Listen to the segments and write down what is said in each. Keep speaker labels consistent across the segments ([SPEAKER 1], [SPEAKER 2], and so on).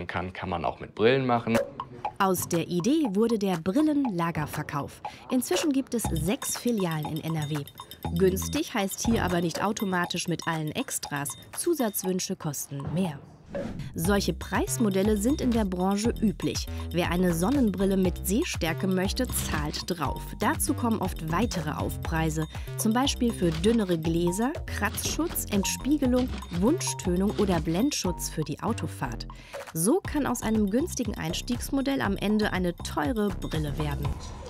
[SPEAKER 1] machen kann, kann man auch mit Brillen machen.
[SPEAKER 2] Aus der Idee wurde der Brillenlagerverkauf. Inzwischen gibt es 6 Filialen in NRW. Günstig heißt hier aber nicht automatisch mit allen Extras. Zusatzwünsche kosten mehr. Solche Preismodelle sind in der Branche üblich. Wer eine Sonnenbrille mit Sehstärke möchte, zahlt drauf. Dazu kommen oft weitere Aufpreise, zum Beispiel für dünnere Gläser, Kratzschutz, Entspiegelung, Wunschtönung oder Blendschutz für die Autofahrt. So kann aus einem günstigen Einstiegsmodell am Ende eine teure Brille werden.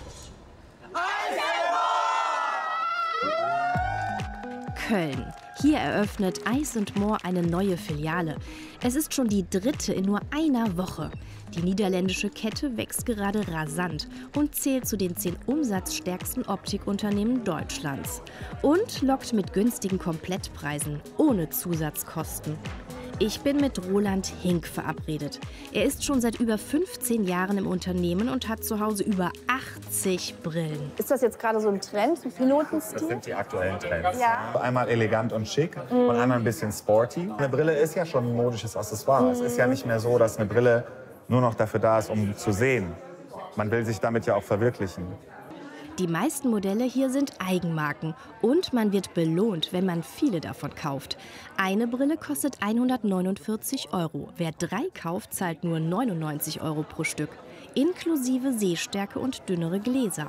[SPEAKER 2] Köln. Hier eröffnet Eyes & More eine neue Filiale. Es ist schon die 3. in nur einer Woche. Die niederländische Kette wächst gerade rasant und zählt zu den 10 umsatzstärksten Optikunternehmen Deutschlands. Und lockt mit günstigen Komplettpreisen, ohne Zusatzkosten. Ich bin mit Roland Hink verabredet. Er ist schon seit über 15 Jahren im Unternehmen und hat zu Hause über 80 Brillen.
[SPEAKER 3] Ist das jetzt gerade so ein Trend, ein Pilotenstil?
[SPEAKER 4] Das sind die aktuellen Trends.
[SPEAKER 3] Ja.
[SPEAKER 4] Einmal elegant und schick und einmal ein bisschen sporty. Eine Brille ist ja schon ein modisches Accessoire. Es ist ja nicht mehr so, dass eine Brille nur noch dafür da ist, um zu sehen. Man will sich damit ja auch verwirklichen.
[SPEAKER 2] Die meisten Modelle hier sind Eigenmarken und man wird belohnt, wenn man viele davon kauft. Eine Brille kostet 149 €. Wer 3 kauft, zahlt nur 99 € pro Stück, inklusive Sehstärke und dünnere Gläser.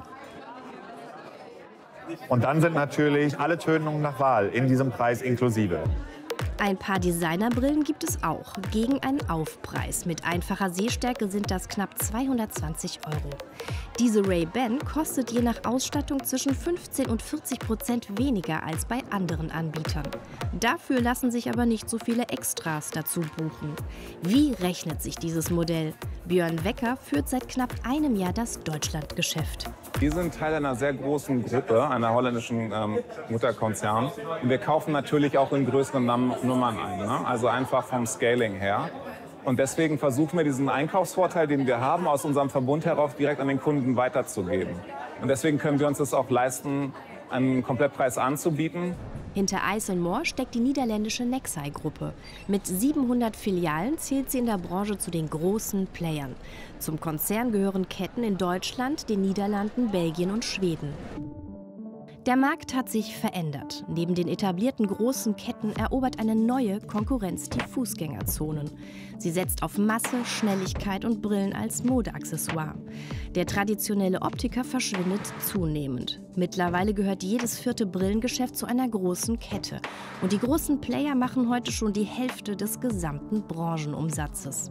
[SPEAKER 4] Und dann sind natürlich alle Tönungen nach Wahl in diesem Preis inklusive.
[SPEAKER 2] Ein paar Designerbrillen gibt es auch, gegen einen Aufpreis. Mit einfacher Sehstärke sind das knapp 220 €. Diese Ray-Ban kostet je nach Ausstattung zwischen 15% und 40% weniger als bei anderen Anbietern. Dafür lassen sich aber nicht so viele Extras dazu buchen. Wie rechnet sich dieses Modell? Björn Wecker führt seit knapp einem Jahr das Deutschlandgeschäft.
[SPEAKER 5] Wir sind Teil einer sehr großen Gruppe, einer holländischen Mutterkonzern. Und wir kaufen natürlich auch in größeren Nummern ein, ne? Also einfach vom Scaling her. Und deswegen versuchen wir diesen Einkaufsvorteil, den wir haben, aus unserem Verbund heraus direkt an den Kunden weiterzugeben. Und deswegen können wir uns das auch leisten, einen Komplettpreis anzubieten.
[SPEAKER 2] Hinter Eyes & More steckt die niederländische Nexeye-Gruppe. Mit 700 Filialen zählt sie in der Branche zu den großen Playern. Zum Konzern gehören Ketten in Deutschland, den Niederlanden, Belgien und Schweden. Der Markt hat sich verändert. Neben den etablierten großen Ketten erobert eine neue Konkurrenz die Fußgängerzonen. Sie setzt auf Masse, Schnelligkeit und Brillen als Modeaccessoire. Der traditionelle Optiker verschwindet zunehmend. Mittlerweile gehört jedes 4. Brillengeschäft zu einer großen Kette. Und die großen Player machen heute schon die Hälfte des gesamten Branchenumsatzes.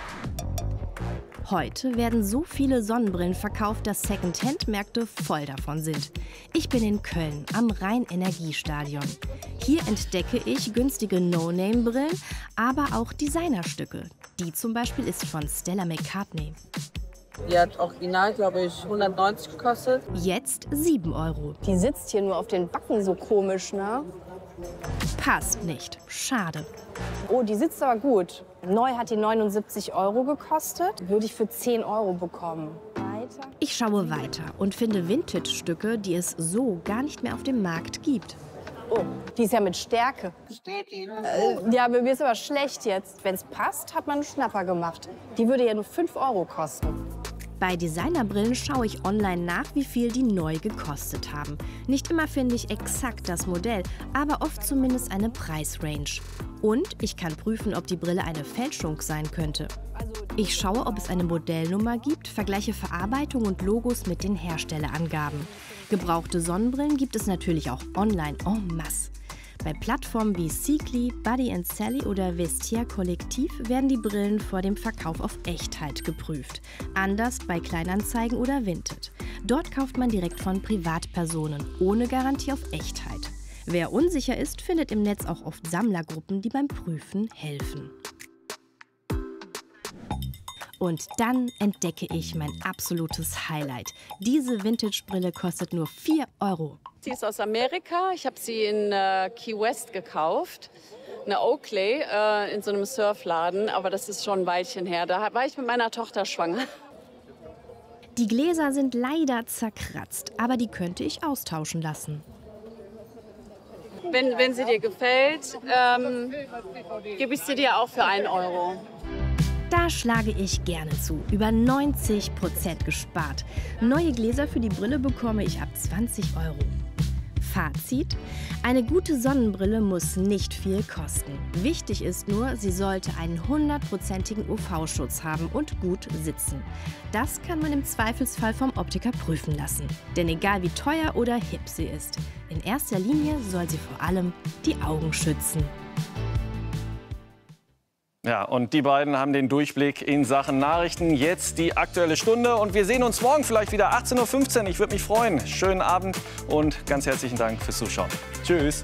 [SPEAKER 2] Heute werden so viele Sonnenbrillen verkauft, dass Second-Hand-Märkte voll davon sind. Ich bin in Köln am Rhein-Energiestadion. Hier entdecke ich günstige No-Name-Brillen, aber auch Designerstücke. Die zum Beispiel ist von Stella McCartney.
[SPEAKER 6] Die hat original, glaube ich, 190 gekostet.
[SPEAKER 2] Jetzt 7 €.
[SPEAKER 3] Die sitzt hier nur auf den Backen so komisch, ne?
[SPEAKER 2] Passt nicht. Schade.
[SPEAKER 3] Oh, die sitzt aber gut. Neu hat die 79 € gekostet. Würde ich für 10 € bekommen. Weiter.
[SPEAKER 2] Ich schaue weiter und finde Vintage-Stücke, die es so gar nicht mehr auf dem Markt gibt.
[SPEAKER 3] Oh, die ist ja mit Stärke. Ja, mir ist aber schlecht jetzt. Wenn es passt, hat man einen Schnapper gemacht. Die würde ja nur 5 € kosten.
[SPEAKER 2] Bei Designerbrillen schaue ich online nach, wie viel die neu gekostet haben. Nicht immer finde ich exakt das Modell, aber oft zumindest eine Preisrange. Und ich kann prüfen, ob die Brille eine Fälschung sein könnte. Ich schaue, ob es eine Modellnummer gibt, vergleiche Verarbeitung und Logos mit den Herstellerangaben. Gebrauchte Sonnenbrillen gibt es natürlich auch online en masse. Bei Plattformen wie Seekly, Buddy & Sally oder Vestia Kollektiv werden die Brillen vor dem Verkauf auf Echtheit geprüft. Anders bei Kleinanzeigen oder Vinted. Dort kauft man direkt von Privatpersonen, ohne Garantie auf Echtheit. Wer unsicher ist, findet im Netz auch oft Sammlergruppen, die beim Prüfen helfen. Und dann entdecke ich mein absolutes Highlight. Diese Vintage-Brille kostet nur 4 €.
[SPEAKER 6] Sie ist aus Amerika. Ich habe sie in Key West gekauft. Eine Oakley in so einem Surfladen. Aber das ist schon ein Weilchen her. Da war ich mit meiner Tochter schwanger.
[SPEAKER 2] Die Gläser sind leider zerkratzt, aber die könnte ich austauschen lassen.
[SPEAKER 6] Wenn sie dir gefällt, gebe ich sie dir auch für 1 €.
[SPEAKER 2] Da schlage ich gerne zu. Über 90% gespart. Neue Gläser für die Brille bekomme ich ab 20 €. Fazit: Eine gute Sonnenbrille muss nicht viel kosten. Wichtig ist nur, sie sollte einen 100%igen UV-Schutz haben und gut sitzen. Das kann man im Zweifelsfall vom Optiker prüfen lassen. Denn egal wie teuer oder hip sie ist, in erster Linie soll sie vor allem die Augen schützen.
[SPEAKER 7] Ja, und die beiden haben den Durchblick in Sachen Nachrichten. Jetzt die Aktuelle Stunde und wir sehen uns morgen vielleicht wieder 18:15 Uhr. Ich würde mich freuen. Schönen Abend und ganz herzlichen Dank fürs Zuschauen. Tschüss.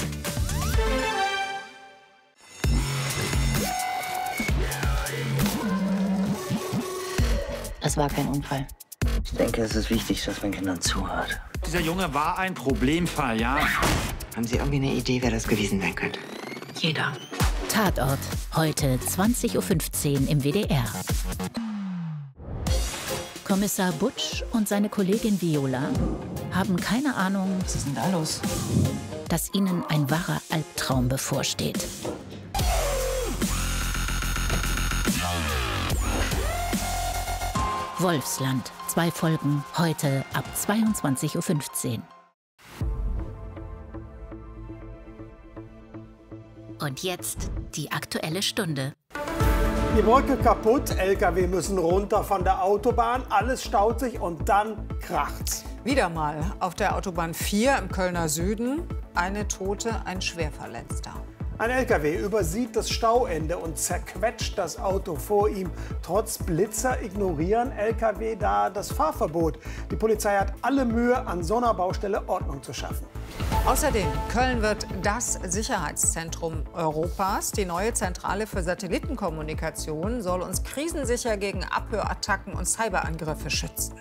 [SPEAKER 8] Es war kein Unfall.
[SPEAKER 9] Ich denke, es ist wichtig, dass man Kindern zuhört.
[SPEAKER 10] Dieser Junge war ein Problemfall, ja?
[SPEAKER 9] Haben Sie irgendwie eine Idee, wer das gewesen sein könnte?
[SPEAKER 8] Jeder.
[SPEAKER 11] Tatort, heute 20:15 Uhr im WDR. Kommissar Butsch und seine Kollegin Viola haben keine Ahnung,
[SPEAKER 8] Was ist denn da los?
[SPEAKER 11] dass ihnen ein wahrer Albtraum bevorsteht. Wolfsland, 2 Folgen, heute ab 22:15 Uhr. Und jetzt die Aktuelle Stunde.
[SPEAKER 12] Die Brücke kaputt, LKW müssen runter von der Autobahn, alles staut sich und dann kracht's.
[SPEAKER 13] Wieder mal auf der Autobahn 4 im Kölner Süden. Eine Tote, ein Schwerverletzter.
[SPEAKER 12] Ein LKW übersieht das Stauende und zerquetscht das Auto vor ihm. Trotz Blitzer ignorieren LKW da das Fahrverbot. Die Polizei hat alle Mühe, an so einer Baustelle Ordnung zu schaffen.
[SPEAKER 13] Außerdem, Köln wird das Sicherheitszentrum Europas. Die neue Zentrale für Satellitenkommunikation soll uns krisensicher gegen Abhörattacken und Cyberangriffe schützen.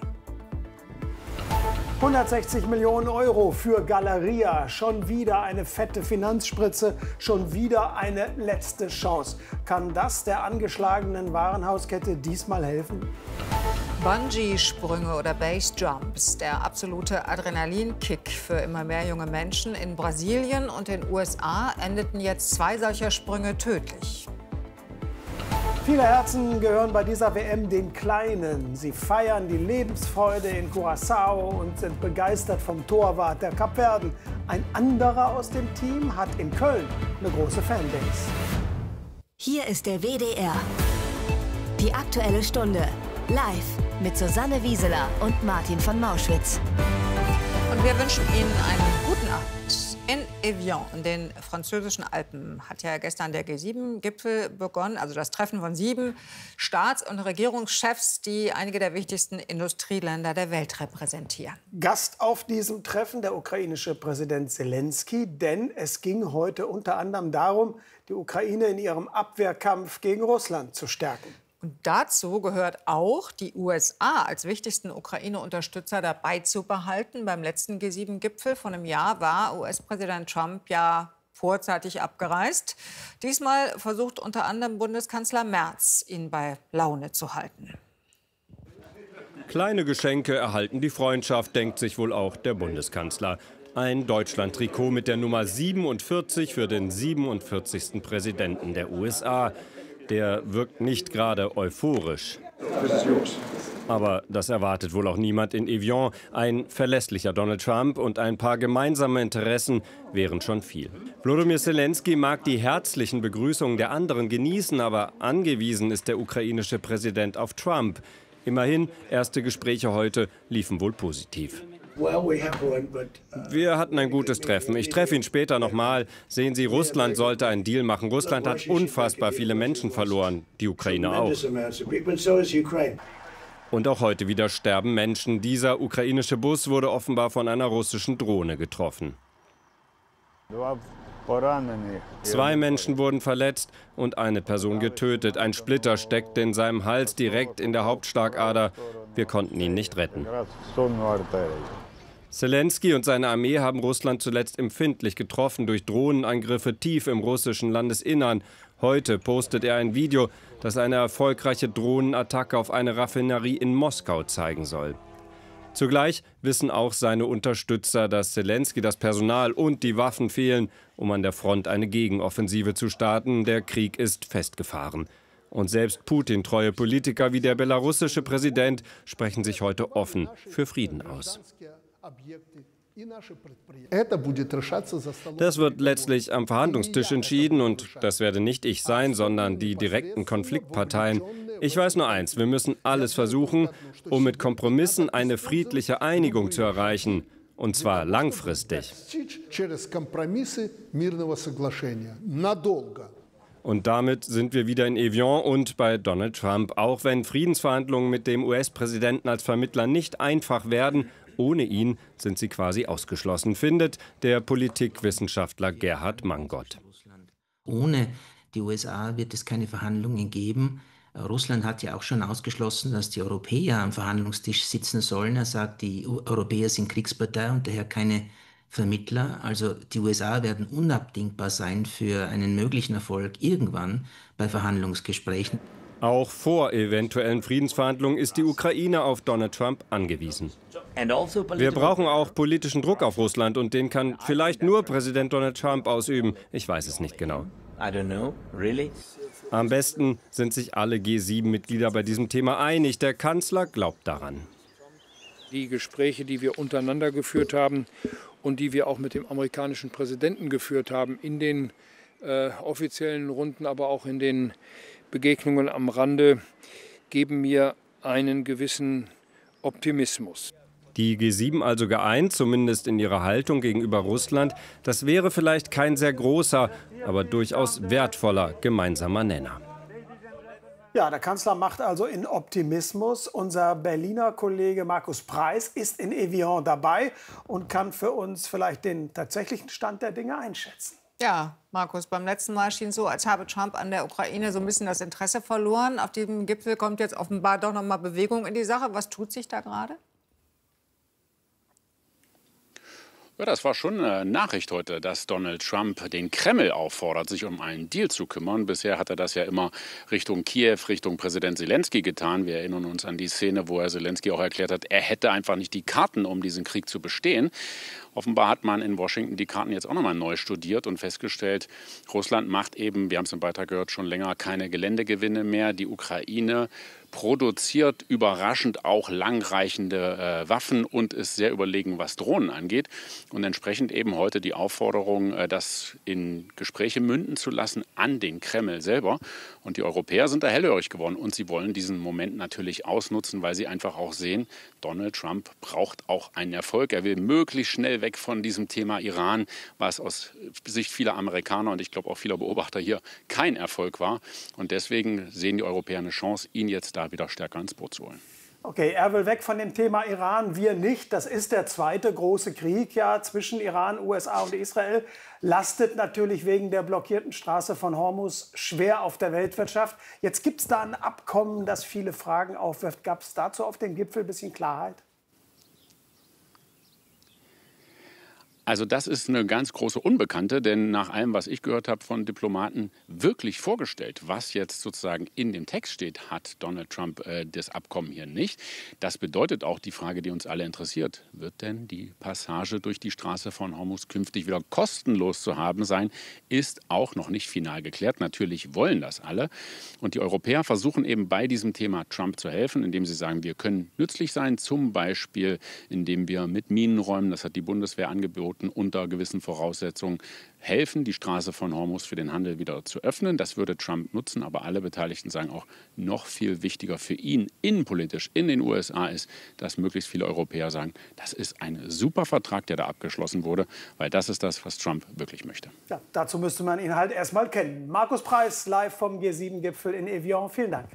[SPEAKER 12] 160 Millionen € für Galeria. Schon wieder eine fette Finanzspritze, schon wieder eine letzte Chance. Kann das der angeschlagenen Warenhauskette diesmal helfen?
[SPEAKER 13] Bungee-Sprünge oder Base-Jumps, der absolute Adrenalinkick für immer mehr junge Menschen. In Brasilien und den USA endeten jetzt 2 solcher Sprünge tödlich.
[SPEAKER 12] Viele Herzen gehören bei dieser WM den Kleinen. Sie feiern die Lebensfreude in Curaçao und sind begeistert vom Torwart der Kapverden. Ein anderer aus dem Team hat in Köln eine große Fanbase.
[SPEAKER 14] Hier ist der WDR. Die Aktuelle Stunde. Live mit Susanne Wieseler und Martin von Mauschwitz.
[SPEAKER 13] Und wir wünschen Ihnen einen guten Abend. In Evian, in den französischen Alpen, hat ja gestern der G7-Gipfel begonnen, also das Treffen von 7 Staats- und Regierungschefs, die einige der wichtigsten Industrieländer der Welt repräsentieren.
[SPEAKER 12] Gast auf diesem Treffen der ukrainische Präsident Zelensky, denn es ging heute unter anderem darum, die Ukraine in ihrem Abwehrkampf gegen Russland zu stärken.
[SPEAKER 13] Und dazu gehört auch, die USA als wichtigsten Ukraine-Unterstützer dabei zu behalten. Beim letzten G7-Gipfel von einem Jahr war US-Präsident Trump ja vorzeitig abgereist. Diesmal versucht unter anderem Bundeskanzler Merz, ihn bei Laune zu halten.
[SPEAKER 15] Kleine Geschenke erhalten die Freundschaft, denkt sich wohl auch der Bundeskanzler. Ein Deutschland-Trikot mit der Nummer 47 für den 47. Präsidenten der USA. Der wirkt nicht gerade euphorisch. Aber das erwartet wohl auch niemand in Evian. Ein verlässlicher Donald Trump und ein paar gemeinsame Interessen wären schon viel. Volodymyr Zelensky mag die herzlichen Begrüßungen der anderen genießen, aber angewiesen ist der ukrainische Präsident auf Trump. Immerhin, erste Gespräche heute liefen wohl positiv. Wir hatten ein gutes Treffen. Ich treffe ihn später noch mal. Sehen Sie, Russland sollte einen Deal machen. Russland hat unfassbar viele Menschen verloren. Die Ukraine auch. Und auch heute wieder sterben Menschen. Dieser ukrainische Bus wurde offenbar von einer russischen Drohne getroffen. 2 Menschen wurden verletzt und eine Person getötet. Ein Splitter steckte in seinem Hals direkt in der Hauptschlagader. Wir konnten ihn nicht retten. Zelensky und seine Armee haben Russland zuletzt empfindlich getroffen durch Drohnenangriffe tief im russischen Landesinnern. Heute postet er ein Video, das eine erfolgreiche Drohnenattacke auf eine Raffinerie in Moskau zeigen soll. Zugleich wissen auch seine Unterstützer, dass Zelensky das Personal und die Waffen fehlen, um an der Front eine Gegenoffensive zu starten. Der Krieg ist festgefahren. Und selbst Putin-treue Politiker wie der belarussische Präsident sprechen sich heute offen für Frieden aus. Das wird letztlich am Verhandlungstisch entschieden und das werde nicht ich sein, sondern die direkten Konfliktparteien. Ich weiß nur eins, wir müssen alles versuchen, um mit Kompromissen eine friedliche Einigung zu erreichen, und zwar langfristig. Und damit sind wir wieder in Evian und bei Donald Trump. Auch wenn Friedensverhandlungen mit dem US-Präsidenten als Vermittler nicht einfach werden, ohne ihn sind sie quasi ausgeschlossen, findet der Politikwissenschaftler Gerhard Mangot.
[SPEAKER 9] Ohne die USA wird es keine Verhandlungen geben. Russland hat ja auch schon ausgeschlossen, dass die Europäer am Verhandlungstisch sitzen sollen. Er sagt, die Europäer sind Kriegspartei und daher keine Vermittler. Also die USA werden unabdingbar sein für einen möglichen Erfolg irgendwann bei Verhandlungsgesprächen.
[SPEAKER 15] Auch vor eventuellen Friedensverhandlungen ist die Ukraine auf Donald Trump angewiesen. Wir brauchen auch politischen Druck auf Russland und den kann vielleicht nur Präsident Donald Trump ausüben. Ich weiß es nicht genau. Am besten sind sich alle G7-Mitglieder bei diesem Thema einig. Der Kanzler glaubt daran.
[SPEAKER 16] Die Gespräche, die wir untereinander geführt haben und die wir auch mit dem amerikanischen Präsidenten geführt haben, in den offiziellen Runden, aber auch in den Begegnungen am Rande, geben mir einen gewissen Optimismus.
[SPEAKER 15] Die G7 also geeint, zumindest in ihrer Haltung gegenüber Russland. Das wäre vielleicht kein sehr großer, aber durchaus wertvoller gemeinsamer Nenner.
[SPEAKER 12] Ja, der Kanzler macht also in Optimismus. Unser Berliner Kollege Markus Preis ist in Evian dabei und kann für uns vielleicht den tatsächlichen Stand der Dinge einschätzen.
[SPEAKER 13] Ja, Markus, beim letzten Mal schien es so, als habe Trump an der Ukraine so ein bisschen das Interesse verloren. Auf diesem Gipfel kommt jetzt offenbar doch noch mal Bewegung in die Sache. Was tut sich da gerade?
[SPEAKER 17] Ja, das war schon eine Nachricht heute, dass Donald Trump den Kreml auffordert, sich um einen Deal zu kümmern. Bisher hat er das ja immer Richtung Kiew, Richtung Präsident Zelensky getan. Wir erinnern uns an die Szene, wo er Zelensky auch erklärt hat, er hätte einfach nicht die Karten, um diesen Krieg zu bestehen. Offenbar hat man in Washington die Karten jetzt auch nochmal neu studiert und festgestellt, Russland macht eben, wir haben es im Beitrag gehört, schon länger keine Geländegewinne mehr. Die Ukraine produziert überraschend auch langreichende Waffen und ist sehr überlegen, was Drohnen angeht. Und entsprechend eben heute die Aufforderung, das in Gespräche münden zu lassen an den Kreml selber. Und die Europäer sind da hellhörig geworden und sie wollen diesen Moment natürlich ausnutzen, weil sie einfach auch sehen, Donald Trump braucht auch einen Erfolg. Er will möglichst schnell weg von diesem Thema Iran, was aus Sicht vieler Amerikaner und ich glaube auch vieler Beobachter hier kein Erfolg war. Und deswegen sehen die Europäer eine Chance, ihn jetzt da wieder stärker ins Boot zu holen.
[SPEAKER 12] Okay, er will weg von dem Thema Iran, wir nicht. Das ist der zweite große Krieg ja, zwischen Iran, USA und Israel. Lastet natürlich wegen der blockierten Straße von Hormuz schwer auf der Weltwirtschaft. Jetzt gibt es da ein Abkommen, das viele Fragen aufwirft. Gab es dazu auf dem Gipfel ein bisschen Klarheit?
[SPEAKER 17] Also das ist eine ganz große Unbekannte, denn nach allem, was ich gehört habe von Diplomaten, wirklich vorgestellt, was jetzt sozusagen in dem Text steht, hat Donald Trump das Abkommen hier nicht. Das bedeutet auch die Frage, die uns alle interessiert, wird denn die Passage durch die Straße von Hormuz künftig wieder kostenlos zu haben sein, ist auch noch nicht final geklärt. Natürlich wollen das alle. Und die Europäer versuchen eben bei diesem Thema Trump zu helfen, indem sie sagen, wir können nützlich sein, zum Beispiel indem wir mit Minenräumen, das hat die Bundeswehr angeboten, unter gewissen Voraussetzungen helfen, die Straße von Hormuz für den Handel wieder zu öffnen. Das würde Trump nutzen, aber alle Beteiligten sagen auch, noch viel wichtiger für ihn innenpolitisch in den USA ist, dass möglichst viele Europäer sagen, das ist ein super Vertrag, der da abgeschlossen wurde, weil das ist das, was Trump wirklich möchte.
[SPEAKER 12] Ja, dazu müsste man ihn halt erst mal kennen. Markus Preis, live vom G7-Gipfel in Evian. Vielen Dank.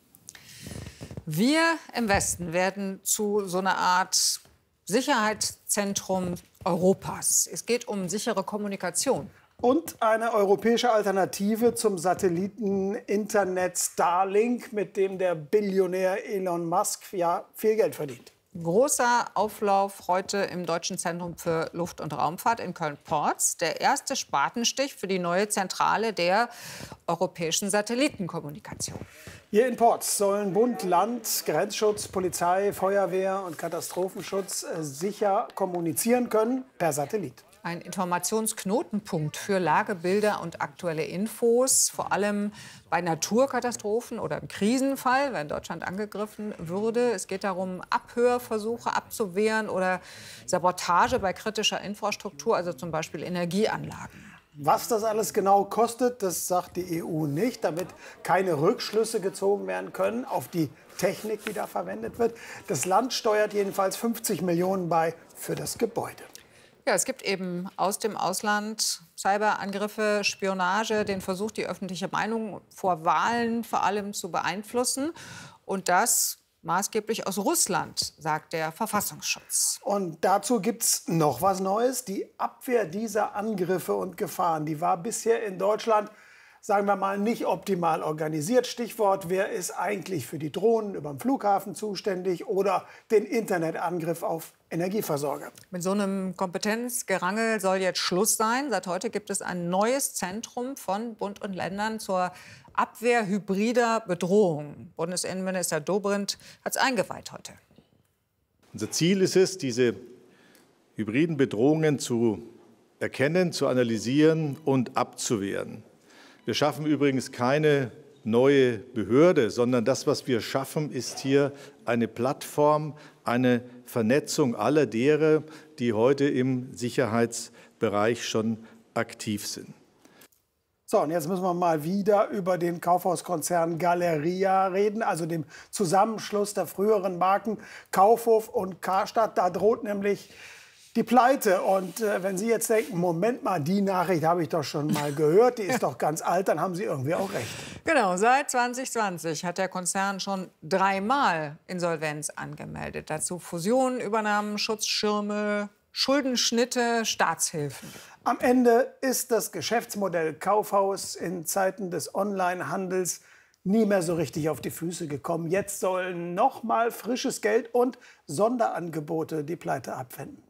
[SPEAKER 13] Wir im Westen werden zu so einer Art Sicherheitszentrum Europas. Es geht um sichere Kommunikation.
[SPEAKER 12] Und eine europäische Alternative zum Satelliten-Internet Starlink, mit dem der Billionär Elon Musk ja viel Geld verdient.
[SPEAKER 13] Großer Auflauf heute im Deutschen Zentrum für Luft- und Raumfahrt in Köln-Porz. Der erste Spatenstich für die neue Zentrale der europäischen Satellitenkommunikation.
[SPEAKER 12] Hier in Porz sollen Bund, Land, Grenzschutz, Polizei, Feuerwehr und Katastrophenschutz sicher kommunizieren können per Satellit.
[SPEAKER 13] Ein Informationsknotenpunkt für Lagebilder und aktuelle Infos, vor allem bei Naturkatastrophen oder im Krisenfall, wenn Deutschland angegriffen würde. Es geht darum, Abhörversuche abzuwehren oder Sabotage bei kritischer Infrastruktur, also zum Beispiel Energieanlagen.
[SPEAKER 12] Was das alles genau kostet, das sagt die EU nicht, damit keine Rückschlüsse gezogen werden können auf die Technik, die da verwendet wird. Das Land steuert jedenfalls 50 Millionen bei für das Gebäude.
[SPEAKER 13] Ja, es gibt eben aus dem Ausland Cyberangriffe, Spionage, den Versuch, die öffentliche Meinung vor Wahlen vor allem zu beeinflussen. Und das maßgeblich aus Russland, sagt der Verfassungsschutz.
[SPEAKER 12] Und dazu gibt es noch was Neues. Die Abwehr dieser Angriffe und Gefahren, die war bisher in Deutschland, sagen wir mal, nicht optimal organisiert. Stichwort, wer ist eigentlich für die Drohnen über dem Flughafen zuständig oder den Internetangriff auf Energieversorger.
[SPEAKER 13] Mit so einem Kompetenzgerangel soll jetzt Schluss sein. Seit heute gibt es ein neues Zentrum von Bund und Ländern zur Abwehr hybrider Bedrohungen. Bundesinnenminister Dobrindt hat es eingeweiht heute.
[SPEAKER 18] Unser Ziel ist es, diese hybriden Bedrohungen zu erkennen, zu analysieren und abzuwehren. Wir schaffen übrigens keine neue Behörde, sondern das, was wir schaffen, ist hier eine Plattform, eine Vernetzung aller derer, die heute im Sicherheitsbereich schon aktiv sind.
[SPEAKER 12] So, und jetzt müssen wir mal wieder über den Kaufhauskonzern Galeria reden, also dem Zusammenschluss der früheren Marken Kaufhof und Karstadt. Da droht nämlich die Pleite. Und wenn Sie jetzt denken, Moment mal, die Nachricht habe ich doch schon mal gehört, die ist doch ganz alt, dann haben Sie irgendwie auch recht.
[SPEAKER 13] Genau, seit 2020 hat der Konzern schon 3-mal Insolvenz angemeldet. Dazu Fusionen, Übernahmen, Schutzschirme, Schuldenschnitte, Staatshilfen.
[SPEAKER 12] Am Ende ist das Geschäftsmodell Kaufhaus in Zeiten des Onlinehandels nie mehr so richtig auf die Füße gekommen. Jetzt sollen noch mal frisches Geld und Sonderangebote die Pleite abwenden.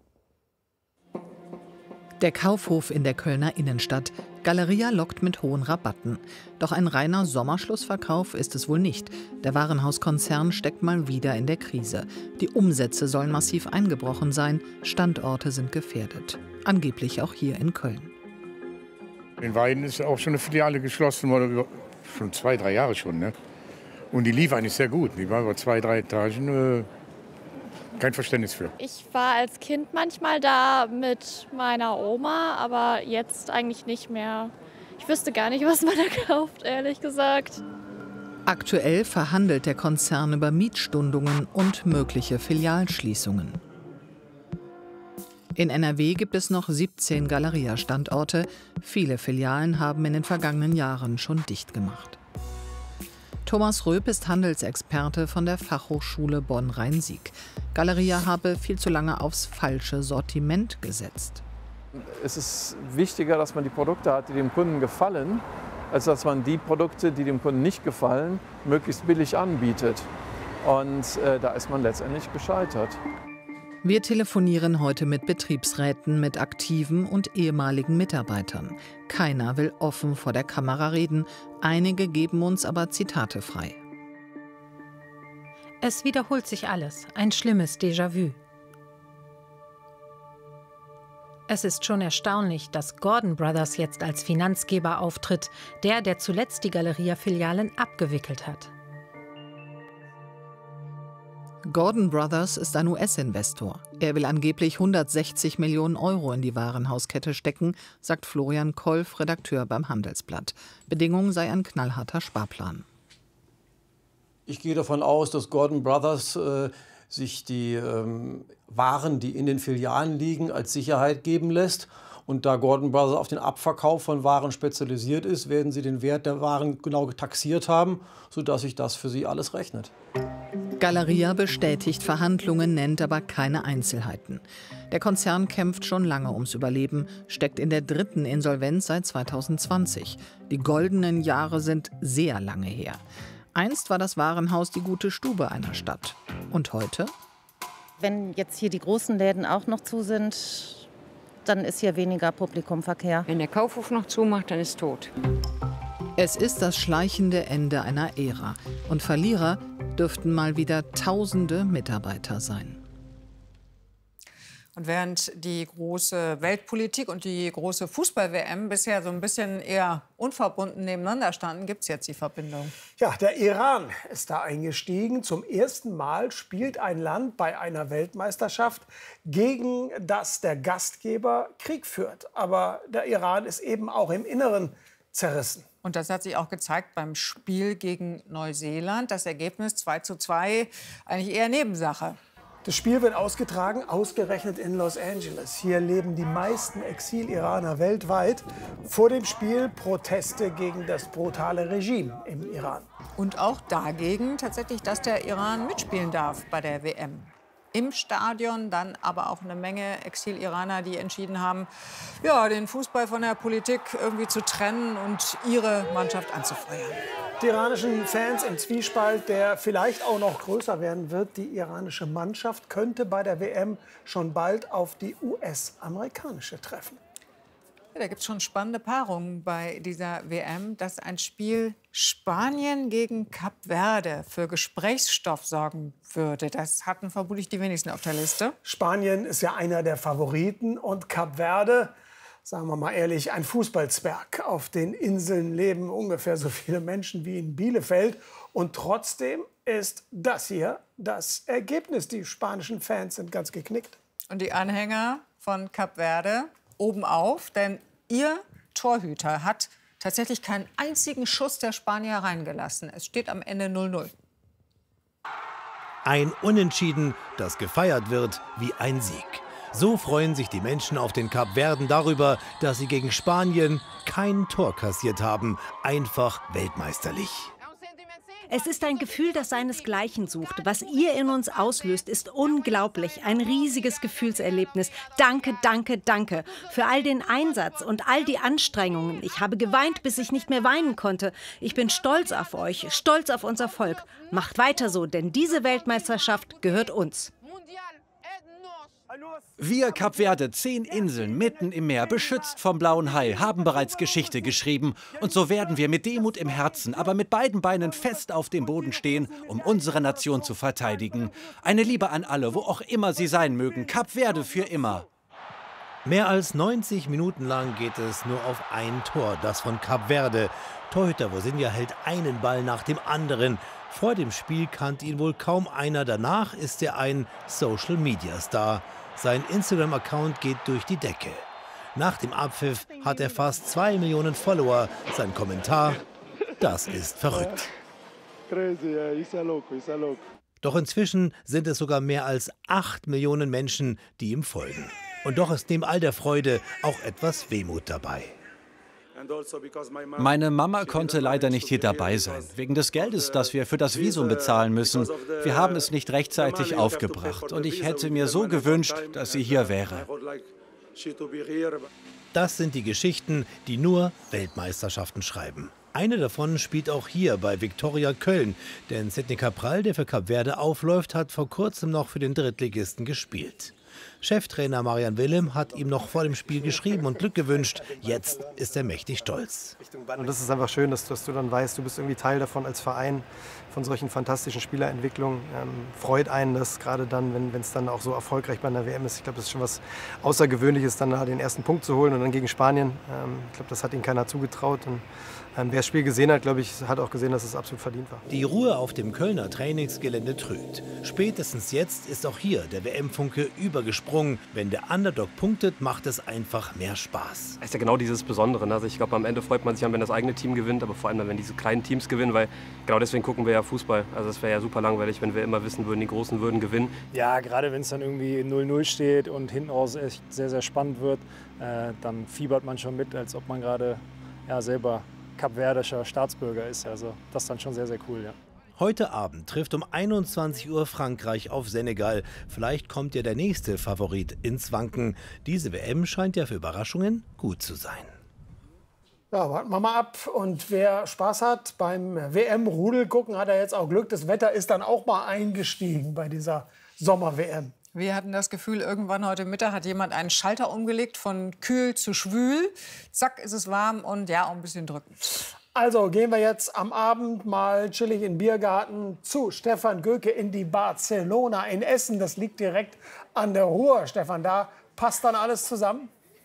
[SPEAKER 19] Der Kaufhof in der Kölner Innenstadt. Galeria lockt mit hohen Rabatten. Doch ein reiner Sommerschlussverkauf ist es wohl nicht. Der Warenhauskonzern steckt mal wieder in der Krise. Die Umsätze sollen massiv eingebrochen sein. Standorte sind gefährdet. Angeblich auch hier in Köln.
[SPEAKER 20] In Weiden ist auch schon eine Filiale geschlossen worden, schon 2-3 Jahre schon. Ne? Und die lief eigentlich sehr gut. Die war über 2-3 Etagen. Kein Verständnis für.
[SPEAKER 21] Ich war als Kind manchmal da mit meiner Oma, aber jetzt eigentlich nicht mehr. Ich wüsste gar nicht, was man da kauft, ehrlich gesagt.
[SPEAKER 19] Aktuell verhandelt der Konzern über Mietstundungen und mögliche Filialschließungen. In NRW gibt es noch 17 Galeria-Standorte. Viele Filialen haben in den vergangenen Jahren schon dicht gemacht. Thomas Röb ist Handelsexperte von der Fachhochschule Bonn-Rhein-Sieg. Galeria habe viel zu lange aufs falsche Sortiment gesetzt.
[SPEAKER 22] Es ist wichtiger, dass man die Produkte hat, die dem Kunden gefallen, als dass man die Produkte, die dem Kunden nicht gefallen, möglichst billig anbietet. Und da ist man letztendlich gescheitert.
[SPEAKER 19] Wir telefonieren heute mit Betriebsräten, mit aktiven und ehemaligen Mitarbeitern. Keiner will offen vor der Kamera reden. Einige geben uns aber Zitate frei.
[SPEAKER 23] Es wiederholt sich alles. Ein schlimmes Déjà-vu. Es ist schon erstaunlich, dass Gordon Brothers jetzt als Finanzgeber auftritt, der zuletzt die Galeria-Filialen abgewickelt hat.
[SPEAKER 19] Gordon Brothers ist ein US-Investor. Er will angeblich 160 Millionen Euro in die Warenhauskette stecken, sagt Florian Kolf, Redakteur beim Handelsblatt. Bedingung sei ein knallharter Sparplan.
[SPEAKER 24] Ich gehe davon aus, dass Gordon Brothers sich die Waren, die in den Filialen liegen, als Sicherheit geben lässt. Und da Gordon Brothers auf den Abverkauf von Waren spezialisiert ist, werden sie den Wert der Waren genau taxiert haben, sodass sich das für sie alles rechnet.
[SPEAKER 19] Galeria bestätigt Verhandlungen, nennt aber keine Einzelheiten. Der Konzern kämpft schon lange ums Überleben, steckt in der 3. Insolvenz seit 2020. Die goldenen Jahre sind sehr lange her. Einst war das Warenhaus die gute Stube einer Stadt. Und heute?
[SPEAKER 25] Wenn jetzt hier die großen Läden auch noch zu sind, dann ist hier weniger Publikumverkehr.
[SPEAKER 26] Wenn der Kaufhof noch zumacht, dann ist tot.
[SPEAKER 19] Es ist das schleichende Ende einer Ära. Und Verlierer dürften mal wieder tausende Mitarbeiter sein.
[SPEAKER 13] Und während die große Weltpolitik und die große Fußball-WM bisher so ein bisschen eher unverbunden nebeneinander standen, gibt es jetzt die Verbindung.
[SPEAKER 12] Ja, der Iran ist da eingestiegen. Zum ersten Mal spielt ein Land bei einer Weltmeisterschaft, gegen das der Gastgeber Krieg führt. Aber der Iran ist eben auch im Inneren zerrissen.
[SPEAKER 13] Und das hat sich auch gezeigt beim Spiel gegen Neuseeland. Das Ergebnis 2:2, eigentlich eher Nebensache.
[SPEAKER 12] Das Spiel wird ausgetragen, ausgerechnet in Los Angeles. Hier leben die meisten Exil-Iraner weltweit. Vor dem Spiel Proteste gegen das brutale Regime im Iran.
[SPEAKER 13] Und auch dagegen tatsächlich, dass der Iran mitspielen darf bei der WM. Im Stadion dann aber auch eine Menge Exil-Iraner, die entschieden haben, ja, den Fußball von der Politik irgendwie zu trennen und ihre Mannschaft anzufeuern.
[SPEAKER 12] Die iranischen Fans im Zwiespalt, der vielleicht auch noch größer werden wird. Die iranische Mannschaft könnte bei der WM schon bald auf die US-amerikanische treffen.
[SPEAKER 13] Ja, da gibt es schon spannende Paarungen bei dieser WM, dass ein Spiel Spanien gegen Kap Verde für Gesprächsstoff sorgen würde. Das hatten vermutlich die wenigsten auf der Liste.
[SPEAKER 12] Spanien ist ja einer der Favoriten und Kap Verde, sagen wir mal ehrlich, ein Fußballzwerg. Auf den Inseln leben ungefähr so viele Menschen wie in Bielefeld. Und trotzdem ist das hier das Ergebnis. Die spanischen Fans sind ganz geknickt.
[SPEAKER 13] Und die Anhänger von Kap Verde oben auf, denn ihr Torhüter hat tatsächlich keinen einzigen Schuss der Spanier reingelassen. Es steht am Ende 0:0.
[SPEAKER 1] Ein Unentschieden, das gefeiert wird wie ein Sieg. So freuen sich die Menschen auf den Kapverden darüber, dass sie gegen Spanien kein Tor kassiert haben. Einfach weltmeisterlich.
[SPEAKER 2] Es ist ein Gefühl, das seinesgleichen sucht. Was ihr in uns auslöst, ist unglaublich. Ein riesiges Gefühlserlebnis. Danke, danke, danke für all den Einsatz und all die Anstrengungen. Ich habe geweint, bis ich nicht mehr weinen konnte. Ich bin stolz auf euch, stolz auf unser Volk. Macht weiter so, denn diese Weltmeisterschaft gehört uns.
[SPEAKER 3] Wir, Kap Verde, 10 Inseln mitten im Meer, beschützt vom blauen Hai, haben bereits Geschichte geschrieben. Und so werden wir mit Demut im Herzen, aber mit beiden Beinen fest auf dem Boden stehen, um unsere Nation zu verteidigen. Eine Liebe an alle, wo auch immer sie sein mögen. Kap Verde für immer.
[SPEAKER 1] Mehr als 90 Minuten lang geht es nur auf ein Tor, das von Kap Verde. Torhüter Vosinja hält einen Ball nach dem anderen. Vor dem Spiel kannte ihn wohl kaum einer. Danach ist er ein Social-Media-Star. Sein Instagram-Account geht durch die Decke. Nach dem Abpfiff hat er fast 2 Millionen Follower. Sein Kommentar: Das ist verrückt. Doch inzwischen sind es sogar mehr als 8 Millionen Menschen, die ihm folgen. Und doch ist neben all der Freude auch etwas Wehmut dabei.
[SPEAKER 3] Meine Mama konnte leider nicht hier dabei sein, wegen des Geldes, das wir für das Visum bezahlen müssen. Wir haben es nicht rechtzeitig aufgebracht und ich hätte mir so gewünscht, dass sie hier wäre.
[SPEAKER 1] Das sind die Geschichten, die nur Weltmeisterschaften schreiben. Eine davon spielt auch hier bei Viktoria Köln, denn Sidney Cabral, der für Kap Verde aufläuft, hat vor kurzem noch für den Drittligisten gespielt. Cheftrainer Marian Willem hat ihm noch vor dem Spiel geschrieben und Glück gewünscht. Jetzt ist er mächtig stolz.
[SPEAKER 4] Und das ist einfach schön, dass du dann weißt, du bist irgendwie Teil davon als Verein, von solchen fantastischen Spielerentwicklungen. Freut einen das gerade dann, wenn es dann auch so erfolgreich bei einer WM ist. Ich glaube, das ist schon was Außergewöhnliches, dann den ersten Punkt zu holen und dann gegen Spanien. Ich glaube, das hat ihnen keiner zugetraut. Und wer das Spiel gesehen hat, glaube ich, hat auch gesehen, dass es absolut verdient war.
[SPEAKER 1] Die Ruhe auf dem Kölner Trainingsgelände trügt. Spätestens jetzt ist auch hier der WM-Funke übergesprungen. Wenn der Underdog punktet, macht es einfach mehr Spaß.
[SPEAKER 5] Das ist ja genau dieses Besondere. Also ich glaube, am Ende freut man sich an, wenn das eigene Team gewinnt, aber vor allem dann, wenn diese kleinen Teams gewinnen, weil genau deswegen gucken wir ja Fußball. Also es wäre ja super langweilig, wenn wir immer wissen würden, die Großen würden gewinnen.
[SPEAKER 6] Ja, gerade wenn es dann irgendwie 0:0 steht und hinten raus echt sehr, sehr spannend wird, dann fiebert man schon mit, als ob man gerade selber kapverdischer Staatsbürger ist. Also das ist dann schon sehr, sehr cool, ja.
[SPEAKER 1] Heute Abend trifft um 21 Uhr Frankreich auf Senegal. Vielleicht kommt ja der nächste Favorit ins Wanken. Diese WM scheint ja für Überraschungen gut zu sein.
[SPEAKER 12] Ja, warten wir mal ab. Und wer Spaß hat beim WM-Rudel gucken, hat er jetzt auch Glück. Das Wetter ist dann auch mal eingestiegen bei dieser Sommer-WM.
[SPEAKER 13] Wir hatten das Gefühl, irgendwann heute Mittag hat jemand einen Schalter umgelegt von kühl zu schwül. Zack, ist es warm und ja, auch ein bisschen drückend.
[SPEAKER 12] Also gehen wir jetzt am Abend mal chillig in den Biergarten zu Stefan Göke in die Barcelona in Essen. Das liegt direkt an der Ruhr. Stefan, da passt dann alles zusammen?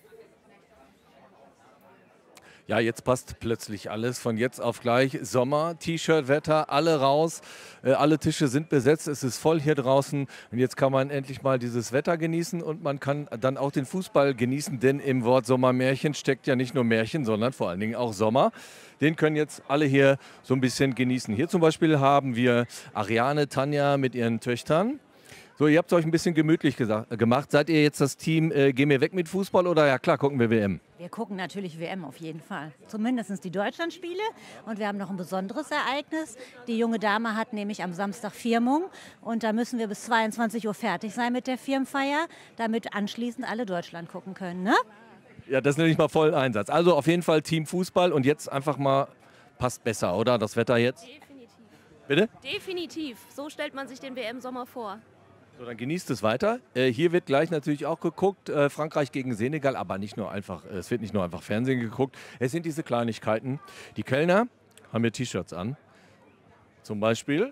[SPEAKER 7] Ja, jetzt passt plötzlich alles von jetzt auf gleich. Sommer, T-Shirt-Wetter, alle raus, alle Tische sind besetzt, es ist voll hier draußen. Und jetzt kann man endlich mal dieses Wetter genießen und man kann dann auch den Fußball genießen, denn im Wort Sommermärchen steckt ja nicht nur Märchen, sondern vor allen Dingen auch Sommer. Den können jetzt alle hier so ein bisschen genießen. Hier zum Beispiel haben wir Ariane, Tanja mit ihren Töchtern. So, ihr habt es euch ein bisschen gemütlich gemacht. Seid ihr jetzt das Team Geh mir weg mit Fußball oder ja klar, gucken wir WM?
[SPEAKER 8] Wir gucken natürlich WM auf jeden Fall. Zumindest die Deutschlandspiele. Und wir haben noch ein besonderes Ereignis. Die junge Dame hat nämlich am Samstag Firmung. Und da müssen wir bis 22 Uhr fertig sein mit der Firmenfeier, damit anschließend alle Deutschland gucken können, ne?
[SPEAKER 7] Ja, das nenne ich mal vollen Einsatz. Also auf jeden Fall Team Fußball und jetzt einfach mal, passt besser, oder? Das Wetter jetzt?
[SPEAKER 9] Definitiv.
[SPEAKER 7] Bitte?
[SPEAKER 9] Definitiv. So stellt man sich den WM-Sommer vor.
[SPEAKER 7] So, dann genießt es weiter. Hier wird gleich natürlich auch geguckt, Frankreich gegen Senegal, aber nicht nur einfach, es wird nicht nur einfach Fernsehen geguckt. Es sind diese Kleinigkeiten. Die Kellner haben hier T-Shirts an. Zum Beispiel,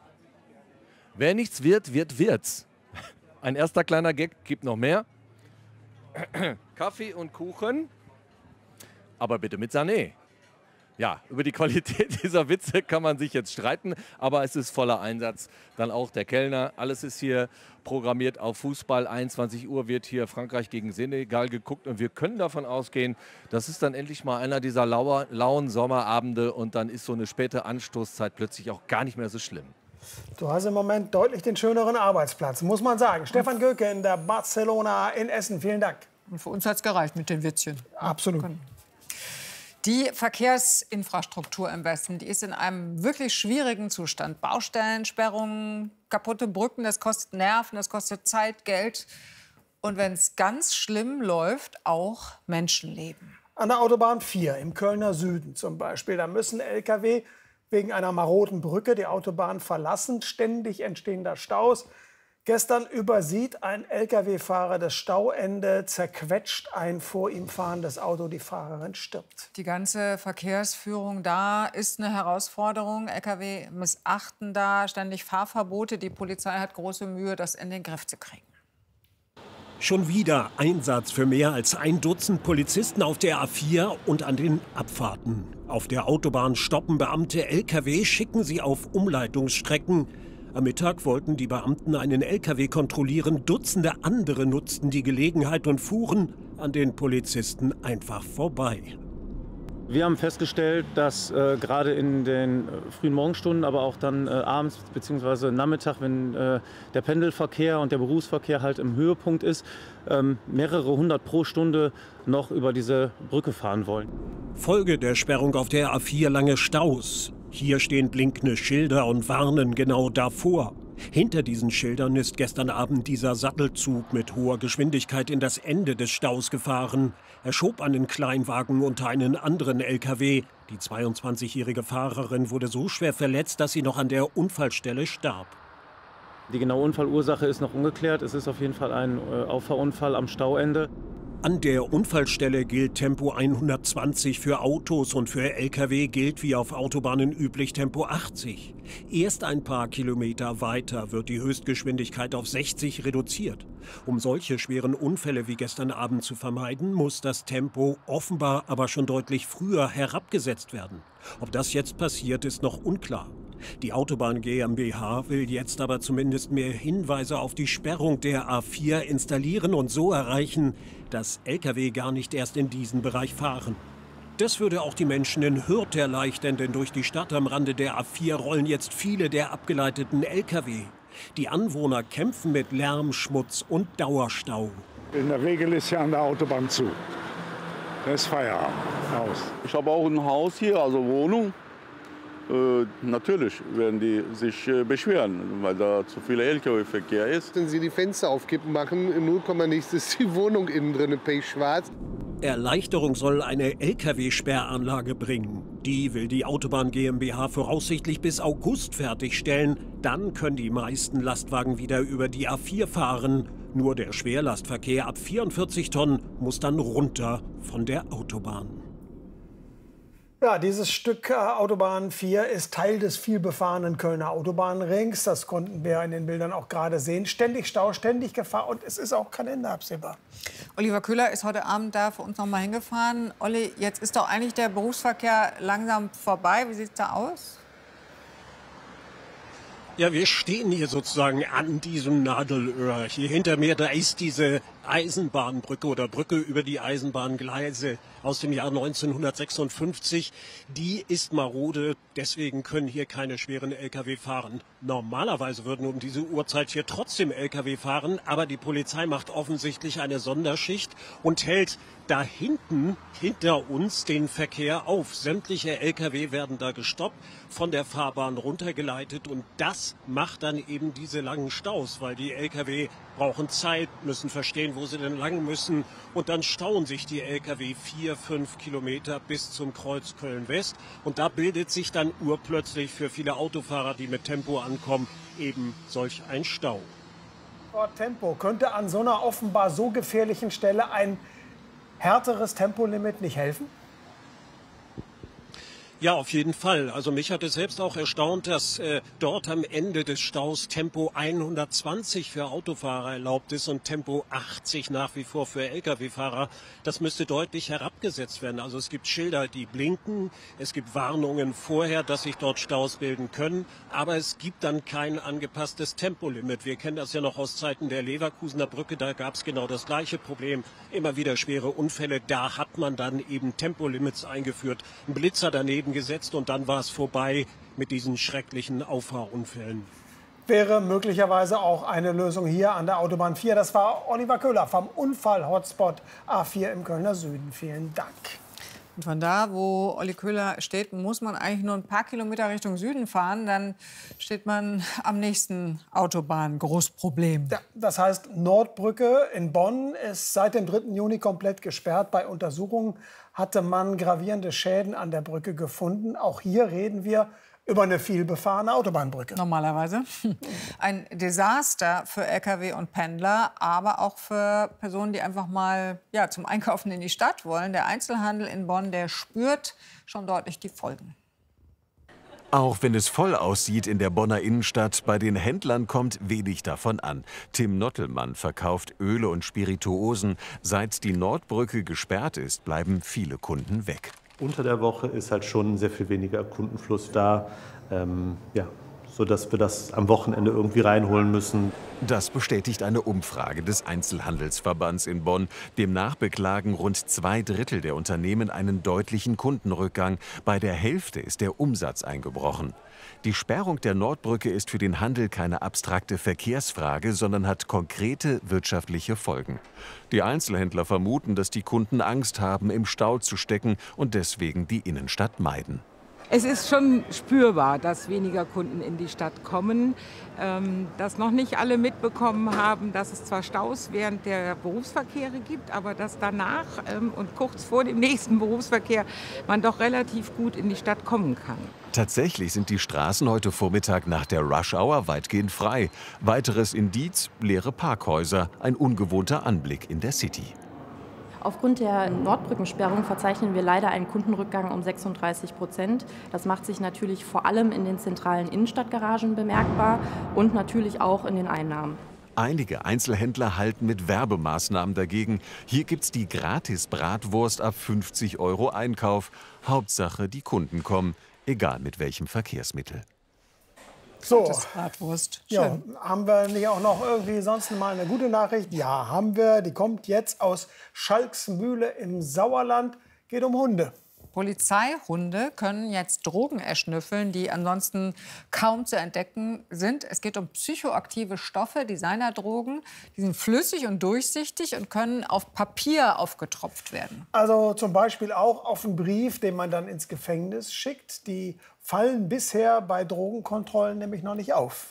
[SPEAKER 7] wer nichts wird, wird's. Ein erster kleiner Gag, gibt noch mehr. Kaffee und Kuchen, aber bitte mit Sané. Ja, über die Qualität dieser Witze kann man sich jetzt streiten, aber es ist voller Einsatz. Dann auch der Kellner. Alles ist hier programmiert auf Fußball. 21 Uhr wird hier Frankreich gegen Senegal geguckt und wir können davon ausgehen, das ist dann endlich mal einer dieser lauen Sommerabende und dann ist so eine späte Anstoßzeit plötzlich auch gar nicht mehr so schlimm.
[SPEAKER 12] Du hast im Moment deutlich den schöneren Arbeitsplatz, muss man sagen. Stefan Göke in der Barcelona in Essen, vielen Dank.
[SPEAKER 13] Und für uns hat es gereicht mit den Witzchen.
[SPEAKER 12] Absolut.
[SPEAKER 13] Die Verkehrsinfrastruktur im Westen, die ist in einem wirklich schwierigen Zustand. Baustellen, Sperrungen, kaputte Brücken, das kostet Nerven, das kostet Zeit, Geld. Und wenn es ganz schlimm läuft, auch Menschenleben.
[SPEAKER 12] An der Autobahn 4 im Kölner Süden zum Beispiel, da müssen Lkw wegen einer maroden Brücke die Autobahn verlassen. Ständig entstehen da Staus. Gestern übersieht ein Lkw-Fahrer das Stauende, zerquetscht ein vor ihm fahrendes Auto. Die Fahrerin stirbt.
[SPEAKER 13] Die ganze Verkehrsführung da ist eine Herausforderung. Lkw missachten da ständig Fahrverbote. Die Polizei hat große Mühe, das in den Griff zu kriegen.
[SPEAKER 10] Schon wieder Einsatz für mehr als 1 Dutzend Polizisten auf der A4 und an den Abfahrten. Auf der Autobahn stoppen Beamte Lkw, schicken sie auf Umleitungsstrecken. Am Mittag wollten die Beamten einen Lkw kontrollieren. Dutzende andere nutzten die Gelegenheit und fuhren an den Polizisten einfach vorbei.
[SPEAKER 11] Wir haben festgestellt, dass gerade in den frühen Morgenstunden, aber auch dann abends bzw. Nachmittag, wenn der Pendelverkehr und der Berufsverkehr halt im Höhepunkt ist, mehrere hundert pro Stunde noch über diese Brücke fahren wollen.
[SPEAKER 10] Folge der Sperrung auf der A4 lange Staus. Hier stehen blinkende Schilder und warnen genau davor. Hinter diesen Schildern ist gestern Abend dieser Sattelzug mit hoher Geschwindigkeit in das Ende des Staus gefahren. Er schob einen Kleinwagen unter einen anderen LKW. Die 22-jährige Fahrerin wurde so schwer verletzt, dass sie noch an der Unfallstelle starb.
[SPEAKER 11] Die genaue Unfallursache ist noch ungeklärt. Es ist auf jeden Fall ein Auffahrunfall am Stauende.
[SPEAKER 10] An der Unfallstelle gilt Tempo 120 für Autos und für Lkw gilt wie auf Autobahnen üblich Tempo 80. Erst ein paar Kilometer weiter wird die Höchstgeschwindigkeit auf 60 reduziert. Um solche schweren Unfälle wie gestern Abend zu vermeiden, muss das Tempo offenbar aber schon deutlich früher herabgesetzt werden. Ob das jetzt passiert, ist noch unklar. Die Autobahn GmbH will jetzt aber zumindest mehr Hinweise auf die Sperrung der A4 installieren und so erreichen, dass Lkw gar nicht erst in diesen Bereich fahren. Das würde auch die Menschen in Hürth erleichtern, denn durch die Stadt am Rande der A4 rollen jetzt viele der abgeleiteten Lkw. Die Anwohner kämpfen mit Lärm, Schmutz und Dauerstau.
[SPEAKER 14] In der Regel ist ja an der Autobahn zu. Das ist Feierabend. Aus.
[SPEAKER 27] Ich habe auch ein Haus hier, also Wohnung. Natürlich werden die sich beschweren, weil da zu viel Lkw-Verkehr ist.
[SPEAKER 28] Wenn Sie die Fenster aufkippen machen, in 0, nichts ist die Wohnung innen drin pechschwarz.
[SPEAKER 10] Erleichterung soll eine Lkw-Sperranlage bringen. Die will die Autobahn GmbH voraussichtlich bis August fertigstellen. Dann können die meisten Lastwagen wieder über die A4 fahren. Nur der Schwerlastverkehr ab 44 Tonnen muss dann runter von der Autobahn.
[SPEAKER 12] Ja, dieses Stück Autobahn 4 ist Teil des vielbefahrenen Kölner Autobahnrings. Das konnten wir in den Bildern auch gerade sehen. Ständig Stau, ständig Gefahr und es ist auch kein Ende absehbar.
[SPEAKER 13] Oliver Köhler ist heute Abend da für uns noch mal hingefahren. Olli, jetzt ist doch eigentlich der Berufsverkehr langsam vorbei. Wie sieht es da aus?
[SPEAKER 10] Ja, wir stehen hier sozusagen an diesem Nadelöhr. Hier hinter mir, da ist diese Eisenbahnbrücke oder Brücke über die Eisenbahngleise aus dem Jahr 1956. Die ist marode, deswegen können hier keine schweren Lkw fahren. Normalerweise würden um diese Uhrzeit hier trotzdem Lkw fahren, aber die Polizei macht offensichtlich eine Sonderschicht und hält da hinten, hinter uns, den Verkehr auf. Sämtliche Lkw werden da gestoppt, von der Fahrbahn runtergeleitet und das macht dann eben diese langen Staus, weil die Lkw brauchen Zeit, müssen verstehen, wo sie denn lang müssen und dann stauen sich die Lkw 4-5 Kilometer bis zum Kreuz Köln-West und da bildet sich dann urplötzlich für viele Autofahrer, die mit Tempo ankommen, eben solch ein Stau.
[SPEAKER 12] Tempo könnte an so einer offenbar so gefährlichen Stelle ein härteres Tempolimit nicht helfen?
[SPEAKER 10] Ja, auf jeden Fall. Also mich hat es selbst auch erstaunt, dass dort am Ende des Staus Tempo 120 für Autofahrer erlaubt ist und Tempo 80 nach wie vor für Lkw-Fahrer. Das müsste deutlich herabgesetzt werden. Also es gibt Schilder, die blinken, es gibt Warnungen vorher, dass sich dort Staus bilden können, aber es gibt dann kein angepasstes Tempolimit. Wir kennen das ja noch aus Zeiten der Leverkusener Brücke, da gab es genau das gleiche Problem. Immer wieder schwere Unfälle, da hat man dann eben Tempolimits eingeführt. Ein Blitzer daneben gesetzt und dann war es vorbei mit diesen schrecklichen Auffahrunfällen.
[SPEAKER 12] Wäre möglicherweise auch eine Lösung hier an der Autobahn 4. Das war Oliver Köhler vom Unfall-Hotspot A4 im Kölner Süden. Vielen Dank.
[SPEAKER 13] Und von da, wo Olli Köhler steht, muss man eigentlich nur ein paar Kilometer Richtung Süden fahren. Dann steht man am nächsten Autobahn-Großproblem.
[SPEAKER 12] Ja, das heißt, Nordbrücke in Bonn ist seit dem 3. Juni komplett gesperrt. Bei Untersuchungen hatte man gravierende Schäden an der Brücke gefunden. Auch hier reden wir über eine vielbefahrene Autobahnbrücke.
[SPEAKER 13] Normalerweise. Ein Desaster für Lkw und Pendler, aber auch für Personen, die einfach mal zum Einkaufen in die Stadt wollen. Der Einzelhandel in Bonn, der spürt schon deutlich die Folgen.
[SPEAKER 15] Auch wenn es voll aussieht in der Bonner Innenstadt, bei den Händlern kommt wenig davon an. Tim Nottelmann verkauft Öle und Spirituosen. Seit die Nordbrücke gesperrt ist, bleiben viele Kunden weg.
[SPEAKER 16] Unter der Woche ist halt schon sehr viel weniger Kundenfluss da, sodass wir das am Wochenende irgendwie reinholen müssen.
[SPEAKER 15] Das bestätigt eine Umfrage des Einzelhandelsverbands in Bonn. Demnach beklagen rund 2/3 der Unternehmen einen deutlichen Kundenrückgang. Bei der Hälfte ist der Umsatz eingebrochen. Die Sperrung der Nordbrücke ist für den Handel keine abstrakte Verkehrsfrage, sondern hat konkrete wirtschaftliche Folgen. Die Einzelhändler vermuten, dass die Kunden Angst haben, im Stau zu stecken und deswegen die Innenstadt meiden.
[SPEAKER 17] Es ist schon spürbar, dass weniger Kunden in die Stadt kommen, dass noch nicht alle mitbekommen haben, dass es zwar Staus während der Berufsverkehre gibt, aber dass danach und kurz vor dem nächsten Berufsverkehr man doch relativ gut in die Stadt kommen kann.
[SPEAKER 15] Tatsächlich sind die Straßen heute Vormittag nach der Rush-Hour weitgehend frei. Weiteres Indiz: leere Parkhäuser, ein ungewohnter Anblick in der City.
[SPEAKER 18] Aufgrund der Nordbrückensperrung verzeichnen wir leider einen Kundenrückgang um 36%. Das macht sich natürlich vor allem in den zentralen Innenstadtgaragen bemerkbar und natürlich auch in den Einnahmen.
[SPEAKER 15] Einige Einzelhändler halten mit Werbemaßnahmen dagegen. Hier gibt's die Gratis-Bratwurst ab 50 € Einkauf. Hauptsache, die Kunden kommen, egal mit welchem Verkehrsmittel.
[SPEAKER 12] So,
[SPEAKER 13] Bratwurst.
[SPEAKER 12] Ja, haben wir nicht auch noch irgendwie sonst mal eine gute Nachricht? Ja, haben wir. Die kommt jetzt aus Schalksmühle im Sauerland. Geht um Hunde.
[SPEAKER 13] Polizeihunde können jetzt Drogen erschnüffeln, die ansonsten kaum zu entdecken sind. Es geht um psychoaktive Stoffe, Designerdrogen. Die sind flüssig und durchsichtig und können auf Papier aufgetropft werden.
[SPEAKER 12] Also zum Beispiel auch auf einen Brief, den man dann ins Gefängnis schickt. Die fallen bisher bei Drogenkontrollen nämlich noch nicht auf.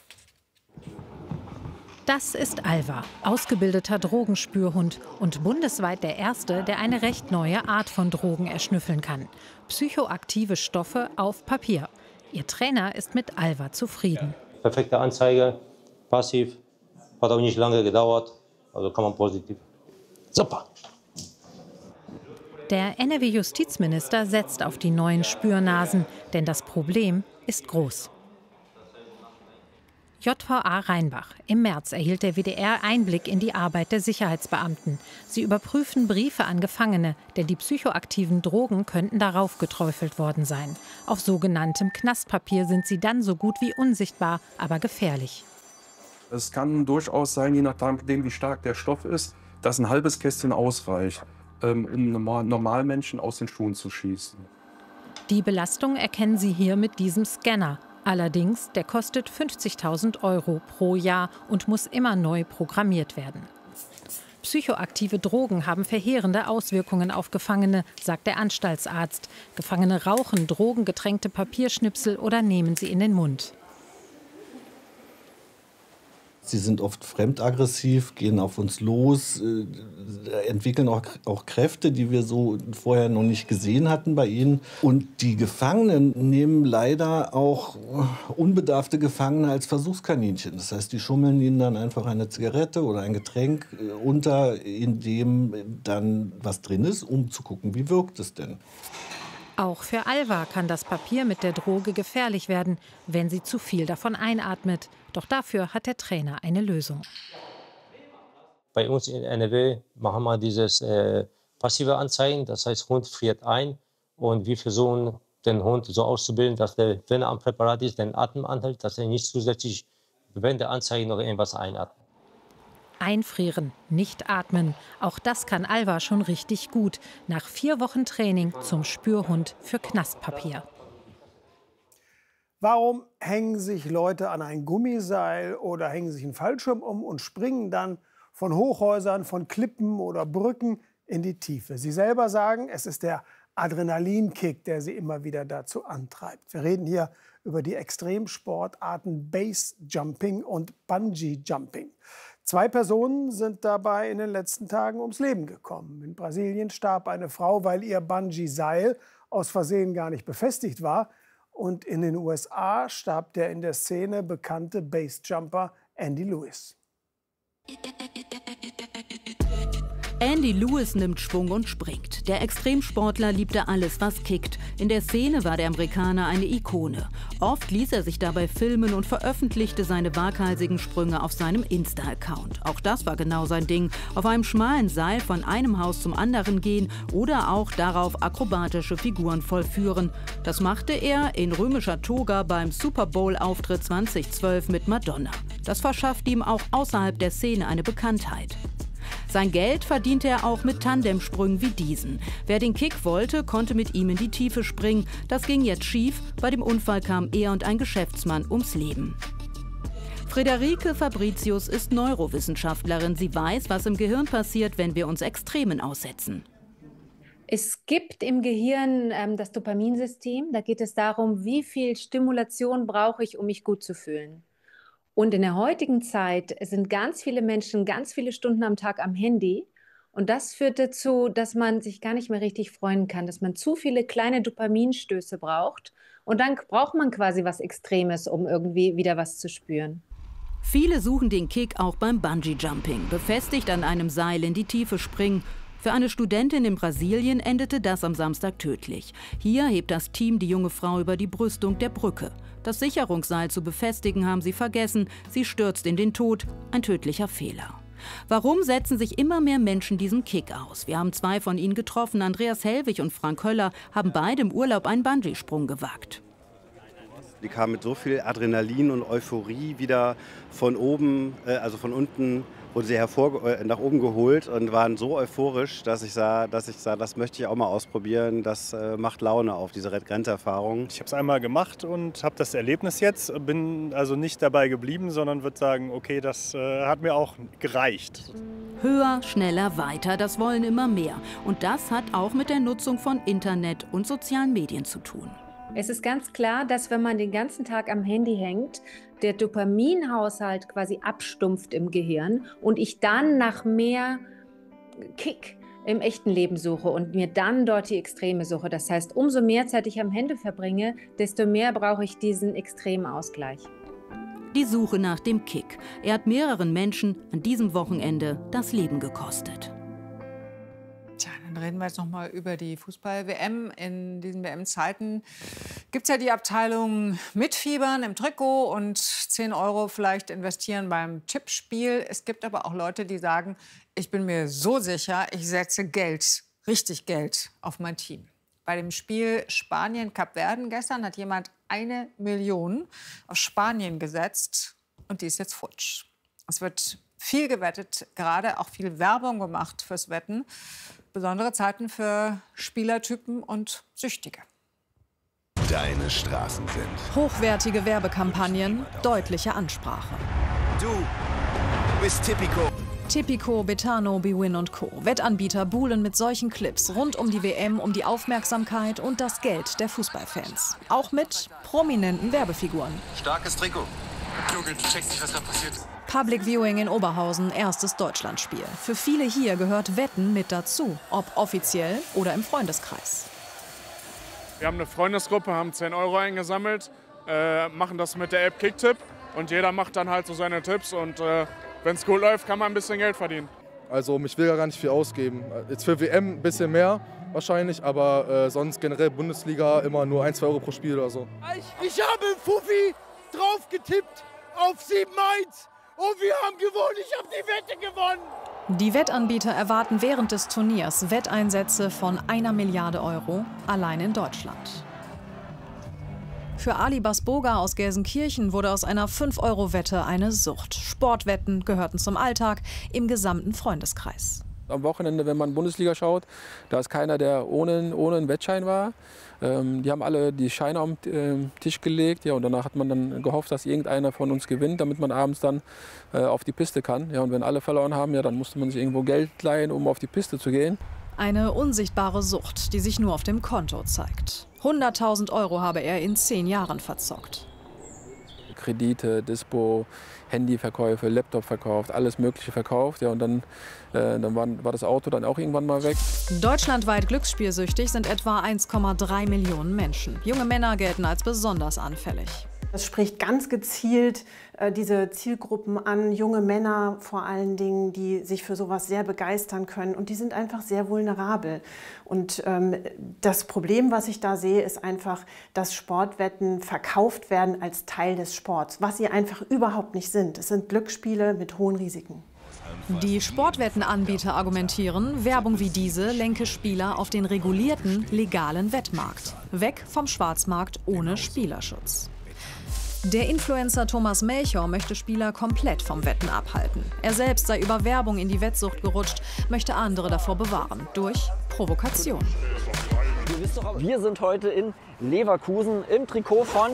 [SPEAKER 2] Das ist Alva, ausgebildeter Drogenspürhund und bundesweit der erste, der eine recht neue Art von Drogen erschnüffeln kann. Psychoaktive Stoffe auf Papier. Ihr Trainer ist mit Alva zufrieden.
[SPEAKER 20] Perfekte Anzeige, passiv, hat auch nicht lange gedauert, also kann man positiv. Super.
[SPEAKER 3] Der NRW-Justizminister setzt auf die neuen Spürnasen, denn das Problem ist groß. JVA Rheinbach. Im März erhielt der WDR Einblick in die Arbeit der Sicherheitsbeamten. Sie überprüfen Briefe an Gefangene, denn die psychoaktiven Drogen könnten darauf geträufelt worden sein. Auf sogenanntem Knastpapier sind sie dann so gut wie unsichtbar, aber gefährlich.
[SPEAKER 19] Es kann durchaus sein, je nachdem wie stark der Stoff ist, dass ein halbes Kästchen ausreicht, um Normalmenschen aus den Schuhen zu schießen.
[SPEAKER 3] Die Belastung erkennen Sie hier mit diesem Scanner. Allerdings, der kostet 50.000 € pro Jahr und muss immer neu programmiert werden. Psychoaktive Drogen haben verheerende Auswirkungen auf Gefangene, sagt der Anstaltsarzt. Gefangene rauchen drogengetränkte Papierschnipsel oder nehmen sie in den Mund.
[SPEAKER 21] Sie sind oft fremdaggressiv, gehen auf uns los, entwickeln auch Kräfte, die wir so vorher noch nicht gesehen hatten bei ihnen. Und die Gefangenen nehmen leider auch unbedarfte Gefangene als Versuchskaninchen. Das heißt, die schummeln ihnen dann einfach eine Zigarette oder ein Getränk unter, in dem dann was drin ist, um zu gucken, wie wirkt es denn.
[SPEAKER 3] Auch für Alva kann das Papier mit der Droge gefährlich werden, wenn sie zu viel davon einatmet. Doch dafür hat der Trainer eine Lösung.
[SPEAKER 20] Bei uns in NRW machen wir dieses passive Anzeigen, das heißt, Hund friert ein und wir versuchen, den Hund so auszubilden, dass der, wenn er am Präparat ist, den Atem anhält, dass er nicht zusätzlich, wenn der Anzeige noch irgendwas einatmet.
[SPEAKER 3] Einfrieren, nicht atmen. Auch das kann Alva schon richtig gut. Nach 4 Wochen Training zum Spürhund für Knastpapier.
[SPEAKER 12] Warum hängen sich Leute an ein Gummiseil oder hängen sich einen Fallschirm um und springen dann von Hochhäusern, von Klippen oder Brücken in die Tiefe? Sie selber sagen, es ist der Adrenalinkick, der sie immer wieder dazu antreibt. Wir reden hier über die Extremsportarten Base-Jumping und Bungee-Jumping. 2 Personen sind dabei in den letzten Tagen ums Leben gekommen. In Brasilien starb eine Frau, weil ihr Bungee-Seil aus Versehen gar nicht befestigt war. Und in den USA starb der in der Szene bekannte Basejumper Andy Lewis.
[SPEAKER 22] Andy Lewis nimmt Schwung und springt. Der Extremsportler liebte alles, was kickt. In der Szene war der Amerikaner eine Ikone. Oft ließ er sich dabei filmen und veröffentlichte seine waghalsigen Sprünge auf seinem Insta-Account. Auch das war genau sein Ding. Auf einem schmalen Seil von einem Haus zum anderen gehen oder auch darauf akrobatische Figuren vollführen. Das machte er in römischer Toga beim Super Bowl-Auftritt 2012 mit Madonna. Das verschaffte ihm auch außerhalb der Szene eine Bekanntheit. Sein Geld verdiente er auch mit Tandemsprüngen wie diesen. Wer den Kick wollte, konnte mit ihm in die Tiefe springen. Das ging jetzt schief. Bei dem Unfall kamen er und ein Geschäftsmann ums Leben. Friederike Fabricius ist Neurowissenschaftlerin. Sie weiß, was im Gehirn passiert, wenn wir uns Extremen aussetzen.
[SPEAKER 23] Es gibt im Gehirn das Dopaminsystem. Da geht es darum, wie viel Stimulation brauche ich, um mich gut zu fühlen. Und in der heutigen Zeit sind ganz viele Menschen ganz viele Stunden am Tag am Handy. Und das führt dazu, dass man sich gar nicht mehr richtig freuen kann, dass man zu viele kleine Dopaminstöße braucht. Und dann braucht man quasi was Extremes, um irgendwie wieder was zu spüren.
[SPEAKER 22] Viele suchen den Kick auch beim Bungee-Jumping, befestigt an einem Seil in die Tiefe springen. Für eine Studentin in Brasilien endete das am Samstag tödlich. Hier hebt das Team die junge Frau über die Brüstung der Brücke. Das Sicherungsseil zu befestigen haben sie vergessen. Sie stürzt in den Tod. Ein tödlicher Fehler. Warum setzen sich immer mehr Menschen diesem Kick aus? Wir haben 2 von ihnen getroffen. Andreas Hellwig und Frank Höller haben beide im Urlaub einen Bungee-Sprung gewagt.
[SPEAKER 24] Die kamen mit so viel Adrenalin und Euphorie wieder von oben, also von unten, wurden sie nach oben geholt und waren so euphorisch, dass ich sah, das möchte ich auch mal ausprobieren. Das macht Laune auf, diese Grenzerfahrung.
[SPEAKER 25] Ich habe es einmal gemacht und habe das Erlebnis jetzt. Bin also nicht dabei geblieben, sondern würde sagen, okay, das hat mir auch gereicht.
[SPEAKER 22] Höher, schneller, weiter, das wollen immer mehr. Und das hat auch mit der Nutzung von Internet und sozialen Medien zu tun.
[SPEAKER 23] Es ist ganz klar, dass wenn man den ganzen Tag am Handy hängt, der Dopaminhaushalt quasi abstumpft im Gehirn und ich dann nach mehr Kick im echten Leben suche und mir dann dort die Extreme suche. Das heißt, umso mehr Zeit ich am Handy verbringe, desto mehr brauche ich diesen extremen Ausgleich.
[SPEAKER 22] Die Suche nach dem Kick. Er hat mehreren Menschen an diesem Wochenende das Leben gekostet.
[SPEAKER 13] Tja, Dann reden wir jetzt noch mal über die Fußball-WM. In diesen WM-Zeiten gibt es ja die Abteilung Mitfiebern im Trikot und 10 € vielleicht investieren beim Tippspiel. Es gibt aber auch Leute, die sagen, ich bin mir so sicher, ich setze Geld, richtig Geld auf mein Team. Bei dem Spiel Spanien-Kapverden gestern hat jemand 1 Million auf Spanien gesetzt und die ist jetzt futsch. Es wird viel gewettet, gerade auch viel Werbung gemacht fürs Wetten. Besondere Zeiten für Spielertypen und Süchtige.
[SPEAKER 1] Deine Straßen sind
[SPEAKER 4] hochwertige Werbekampagnen, deutliche Ansprache.
[SPEAKER 1] Du bist Tipico.
[SPEAKER 4] Tipico, Betano, Bwin und Co. Wettanbieter buhlen mit solchen Clips rund um die WM um die Aufmerksamkeit und das Geld der Fußballfans. Auch mit prominenten Werbefiguren.
[SPEAKER 1] Starkes Trikot.
[SPEAKER 5] Junge, du checkst nicht, was da passiert.
[SPEAKER 4] Public Viewing in Oberhausen, erstes Deutschlandspiel. Für viele hier gehört Wetten mit dazu, ob offiziell oder im Freundeskreis.
[SPEAKER 6] Wir haben eine Freundesgruppe, haben 10 € eingesammelt, machen das mit der App Kicktipp und jeder macht dann halt so seine Tipps und wenn es gut läuft, kann man ein bisschen Geld verdienen.
[SPEAKER 7] Also ich will gar nicht viel ausgeben. Jetzt für WM ein bisschen mehr wahrscheinlich, aber sonst generell Bundesliga immer nur 1, 2 € pro Spiel oder so.
[SPEAKER 5] Ich habe Fuffi drauf getippt auf 7-1 und wir haben gewonnen. Ich habe die Wette gewonnen.
[SPEAKER 4] Die Wettanbieter erwarten während des Turniers Wetteinsätze von 1 Milliarde € allein in Deutschland. Für Ali Basboga aus Gelsenkirchen wurde aus einer 5-€ eine Sucht. Sportwetten gehörten zum Alltag im gesamten Freundeskreis.
[SPEAKER 19] Am Wochenende, wenn man Bundesliga schaut, da ist keiner, der ohne einen Wettschein war. Die haben alle die Scheine auf den Tisch gelegt. Ja, und danach hat man dann gehofft, dass irgendeiner von uns gewinnt, damit man abends dann auf die Piste kann. Ja, und wenn alle verloren haben, ja, dann musste man sich irgendwo Geld leihen, um auf die Piste zu gehen.
[SPEAKER 4] Eine unsichtbare Sucht, die sich nur auf dem Konto zeigt. 100.000 € habe er in 10 Jahren verzockt.
[SPEAKER 19] Kredite, Dispo, Handyverkäufe, Laptop verkauft, alles Mögliche verkauft. Ja, und dann war das Auto dann auch irgendwann mal weg.
[SPEAKER 4] Deutschlandweit glücksspielsüchtig sind etwa 1,3 Millionen Menschen. Junge Männer gelten als besonders anfällig.
[SPEAKER 8] Das spricht ganz gezielt diese Zielgruppen an, junge Männer vor allen Dingen, die sich für sowas sehr begeistern können. Und die sind einfach sehr vulnerabel. Und das Problem, was ich da sehe, ist einfach, dass Sportwetten verkauft werden als Teil des Sports, was sie einfach überhaupt nicht sind. Es sind Glücksspiele mit hohen Risiken.
[SPEAKER 4] Die Sportwettenanbieter argumentieren, Werbung wie diese lenke Spieler auf den regulierten, legalen Wettmarkt. Weg vom Schwarzmarkt ohne Spielerschutz. Der Influencer Thomas Melchior möchte Spieler komplett vom Wetten abhalten. Er selbst sei über Werbung in die Wettsucht gerutscht, möchte andere davor bewahren. Durch Provokation.
[SPEAKER 9] Wir sind heute in Leverkusen im Trikot von...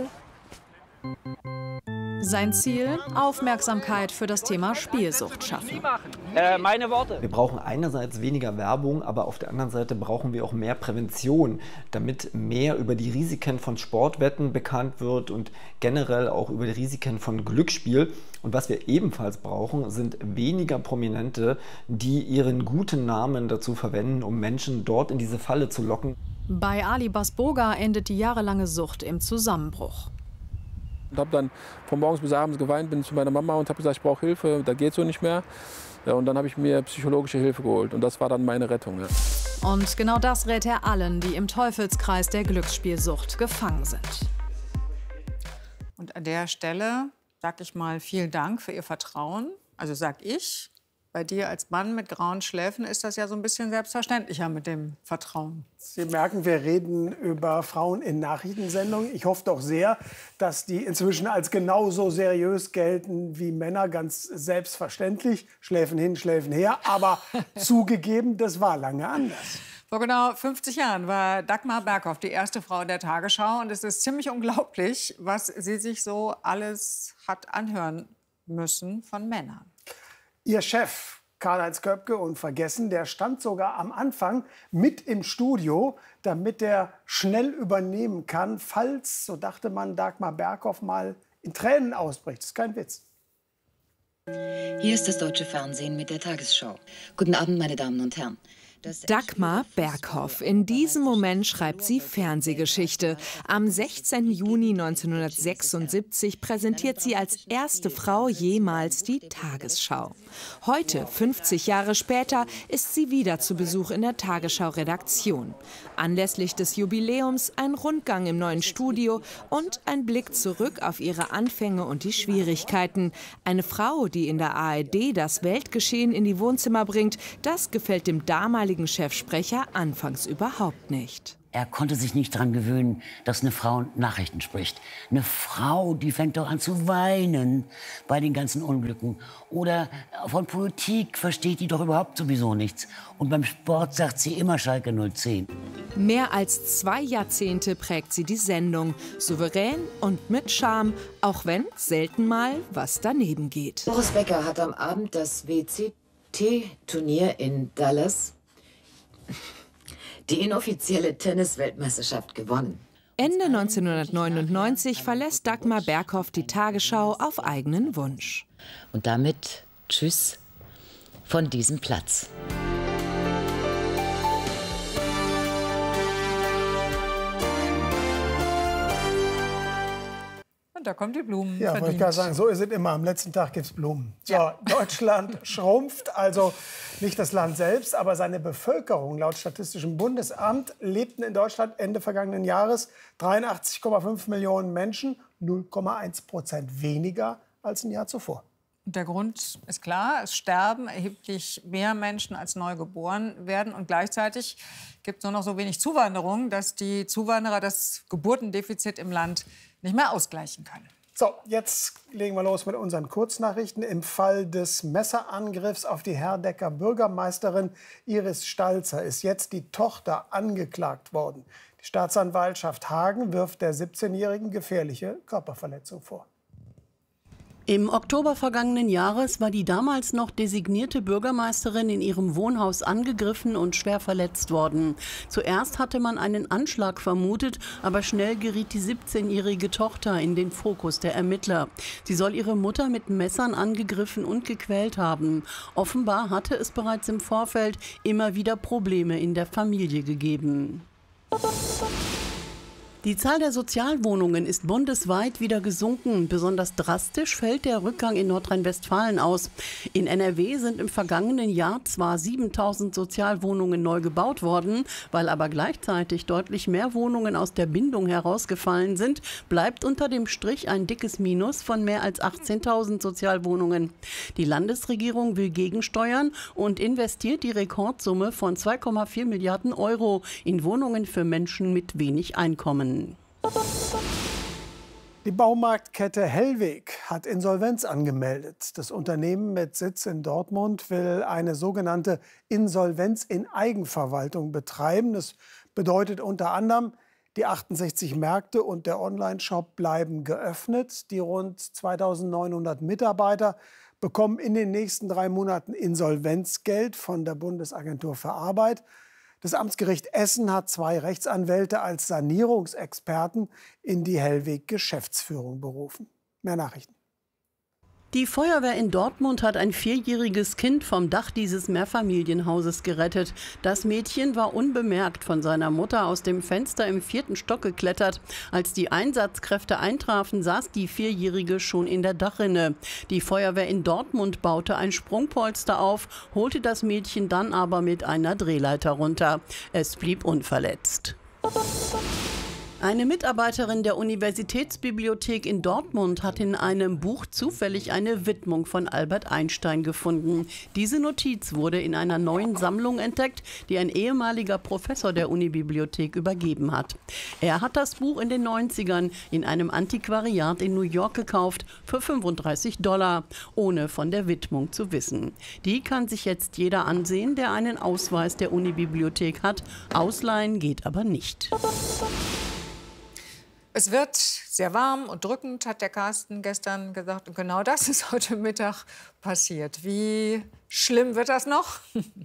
[SPEAKER 4] Sein Ziel? Aufmerksamkeit für das Thema Spielsucht schaffen.
[SPEAKER 9] Meine Worte.
[SPEAKER 26] Wir brauchen einerseits weniger Werbung, aber auf der anderen Seite brauchen wir auch mehr Prävention, damit mehr über die Risiken von Sportwetten bekannt wird und generell auch über die Risiken von Glücksspiel. Und was wir ebenfalls brauchen, sind weniger Prominente, die ihren guten Namen dazu verwenden, um Menschen dort in diese Falle zu locken.
[SPEAKER 4] Bei Ali Basboga endet die jahrelange Sucht im Zusammenbruch.
[SPEAKER 19] Ich habe dann von morgens bis abends geweint, bin zu meiner Mama und habe gesagt, ich brauche Hilfe, da geht so nicht mehr. Ja, und dann habe ich mir psychologische Hilfe geholt und das war dann meine Rettung. Ja.
[SPEAKER 4] Und genau das rät er allen, die im Teufelskreis der Glücksspielsucht gefangen sind.
[SPEAKER 13] Und an der Stelle sage ich mal vielen Dank für Ihr Vertrauen. Also sag ich, bei dir als Mann mit grauen Schläfen ist das ja so ein bisschen selbstverständlicher mit dem Vertrauen.
[SPEAKER 12] Sie merken, wir reden über Frauen in Nachrichtensendungen. Ich hoffe doch sehr, dass die inzwischen als genauso seriös gelten wie Männer. Ganz selbstverständlich. Schläfen hin, Schläfen her. Aber zugegeben, das war lange anders.
[SPEAKER 13] Vor genau 50 Jahren war Dagmar Berghoff die erste Frau der Tagesschau. Und es ist ziemlich unglaublich, was sie sich so alles hat anhören müssen von Männern.
[SPEAKER 12] Ihr Chef, Karl-Heinz Köpke, unvergessen, der stand sogar am Anfang mit im Studio, damit er schnell übernehmen kann, falls, so dachte man, Dagmar Berghoff mal in Tränen ausbricht. Das ist kein Witz.
[SPEAKER 29] Hier ist das deutsche Fernsehen mit der Tagesschau. Guten Abend, meine Damen und Herren.
[SPEAKER 10] Dagmar Berghoff. In diesem Moment schreibt sie Fernsehgeschichte. Am 16. Juni 1976 präsentiert sie als erste Frau jemals die Tagesschau. Heute, 50 Jahre später, ist sie wieder zu Besuch in der Tagesschau-Redaktion. Anlässlich des Jubiläums ein Rundgang im neuen Studio und ein Blick zurück auf ihre Anfänge und die Schwierigkeiten. Eine Frau, die in der ARD das Weltgeschehen in die Wohnzimmer bringt, das gefällt dem damaligen Chefsprecher anfangs überhaupt nicht.
[SPEAKER 11] Er konnte sich nicht daran gewöhnen, dass eine Frau Nachrichten spricht. Eine Frau, die fängt doch an zu weinen bei den ganzen Unglücken. Oder von Politik versteht die doch überhaupt sowieso nichts. Und beim Sport sagt sie immer Schalke 010.
[SPEAKER 10] Mehr als 2 Jahrzehnte prägt sie die Sendung. Souverän und mit Charme, auch wenn selten mal was daneben geht.
[SPEAKER 14] Boris Becker hat am Abend das WCT-Turnier in Dallas, die inoffizielle Tennis-Weltmeisterschaft, gewonnen.
[SPEAKER 10] Ende 1999 verlässt Dagmar Berghoff die Tagesschau auf eigenen Wunsch.
[SPEAKER 14] Und damit tschüss von diesem Platz.
[SPEAKER 13] Und da kommen die Blumen.
[SPEAKER 12] Ja, wollte ich gerade sagen, so ist es immer. Am letzten Tag gibt es Blumen. So, ja. Deutschland schrumpft, also nicht das Land selbst, aber seine Bevölkerung. Laut Statistischem Bundesamt lebten in Deutschland Ende vergangenen Jahres 83,5 Millionen Menschen, 0,1% weniger als ein Jahr zuvor.
[SPEAKER 13] Der Grund ist klar, es sterben erheblich mehr Menschen, als neu geboren werden. Und gleichzeitig gibt es nur noch so wenig Zuwanderung, dass die Zuwanderer das Geburtendefizit im Land nicht mehr ausgleichen können.
[SPEAKER 12] So, jetzt legen wir los mit unseren Kurznachrichten. Im Fall des Messerangriffs auf die Herdecker Bürgermeisterin Iris Stalzer ist jetzt die Tochter angeklagt worden. Die Staatsanwaltschaft Hagen wirft der 17-Jährigen gefährliche Körperverletzung vor.
[SPEAKER 16] Im Oktober vergangenen Jahres war die damals noch designierte Bürgermeisterin in ihrem Wohnhaus angegriffen und schwer verletzt worden. Zuerst hatte man einen Anschlag vermutet, aber schnell geriet die 17-jährige Tochter in den Fokus der Ermittler. Sie soll ihre Mutter mit Messern angegriffen und gequält haben. Offenbar hatte es bereits im Vorfeld immer wieder Probleme in der Familie gegeben. Die Zahl der Sozialwohnungen ist bundesweit wieder gesunken. Besonders drastisch fällt der Rückgang in Nordrhein-Westfalen aus. In NRW sind im vergangenen Jahr zwar 7.000 Sozialwohnungen neu gebaut worden, weil aber gleichzeitig deutlich mehr Wohnungen aus der Bindung herausgefallen sind, bleibt unter dem Strich ein dickes Minus von mehr als 18.000 Sozialwohnungen. Die Landesregierung will gegensteuern und investiert die Rekordsumme von 2,4 Milliarden Euro in Wohnungen für Menschen mit wenig Einkommen.
[SPEAKER 12] Die Baumarktkette Hellweg hat Insolvenz angemeldet. Das Unternehmen mit Sitz in Dortmund will eine sogenannte Insolvenz in Eigenverwaltung betreiben. Das bedeutet unter anderem, die 68 Märkte und der Onlineshop bleiben geöffnet. Die rund 2.900 Mitarbeiter bekommen in den nächsten 3 Monaten Insolvenzgeld von der Bundesagentur für Arbeit. Das Amtsgericht Essen hat 2 Rechtsanwälte als Sanierungsexperten in die Hellweg-Geschäftsführung berufen. Mehr Nachrichten.
[SPEAKER 16] Die Feuerwehr in Dortmund hat ein 4-jähriges Kind vom Dach dieses Mehrfamilienhauses gerettet. Das Mädchen war unbemerkt von seiner Mutter aus dem Fenster im 4. Stock geklettert. Als die Einsatzkräfte eintrafen, saß die 4-jährige schon in der Dachrinne. Die Feuerwehr in Dortmund baute ein Sprungpolster auf, holte das Mädchen dann aber mit einer Drehleiter runter. Es blieb unverletzt. Eine Mitarbeiterin der Universitätsbibliothek in Dortmund hat in einem Buch zufällig eine Widmung von Albert Einstein gefunden. Diese Notiz wurde in einer neuen Sammlung entdeckt, die ein ehemaliger Professor der Unibibliothek übergeben hat. Er hat das Buch in den 90ern in einem Antiquariat in New York gekauft für $35, ohne von der Widmung zu wissen. Die kann sich jetzt jeder ansehen, der einen Ausweis der Unibibliothek hat. Ausleihen geht aber nicht.
[SPEAKER 13] Es wird sehr warm und drückend, hat der Carsten gestern gesagt. Und genau das ist heute Mittag passiert. Wie schlimm wird das noch?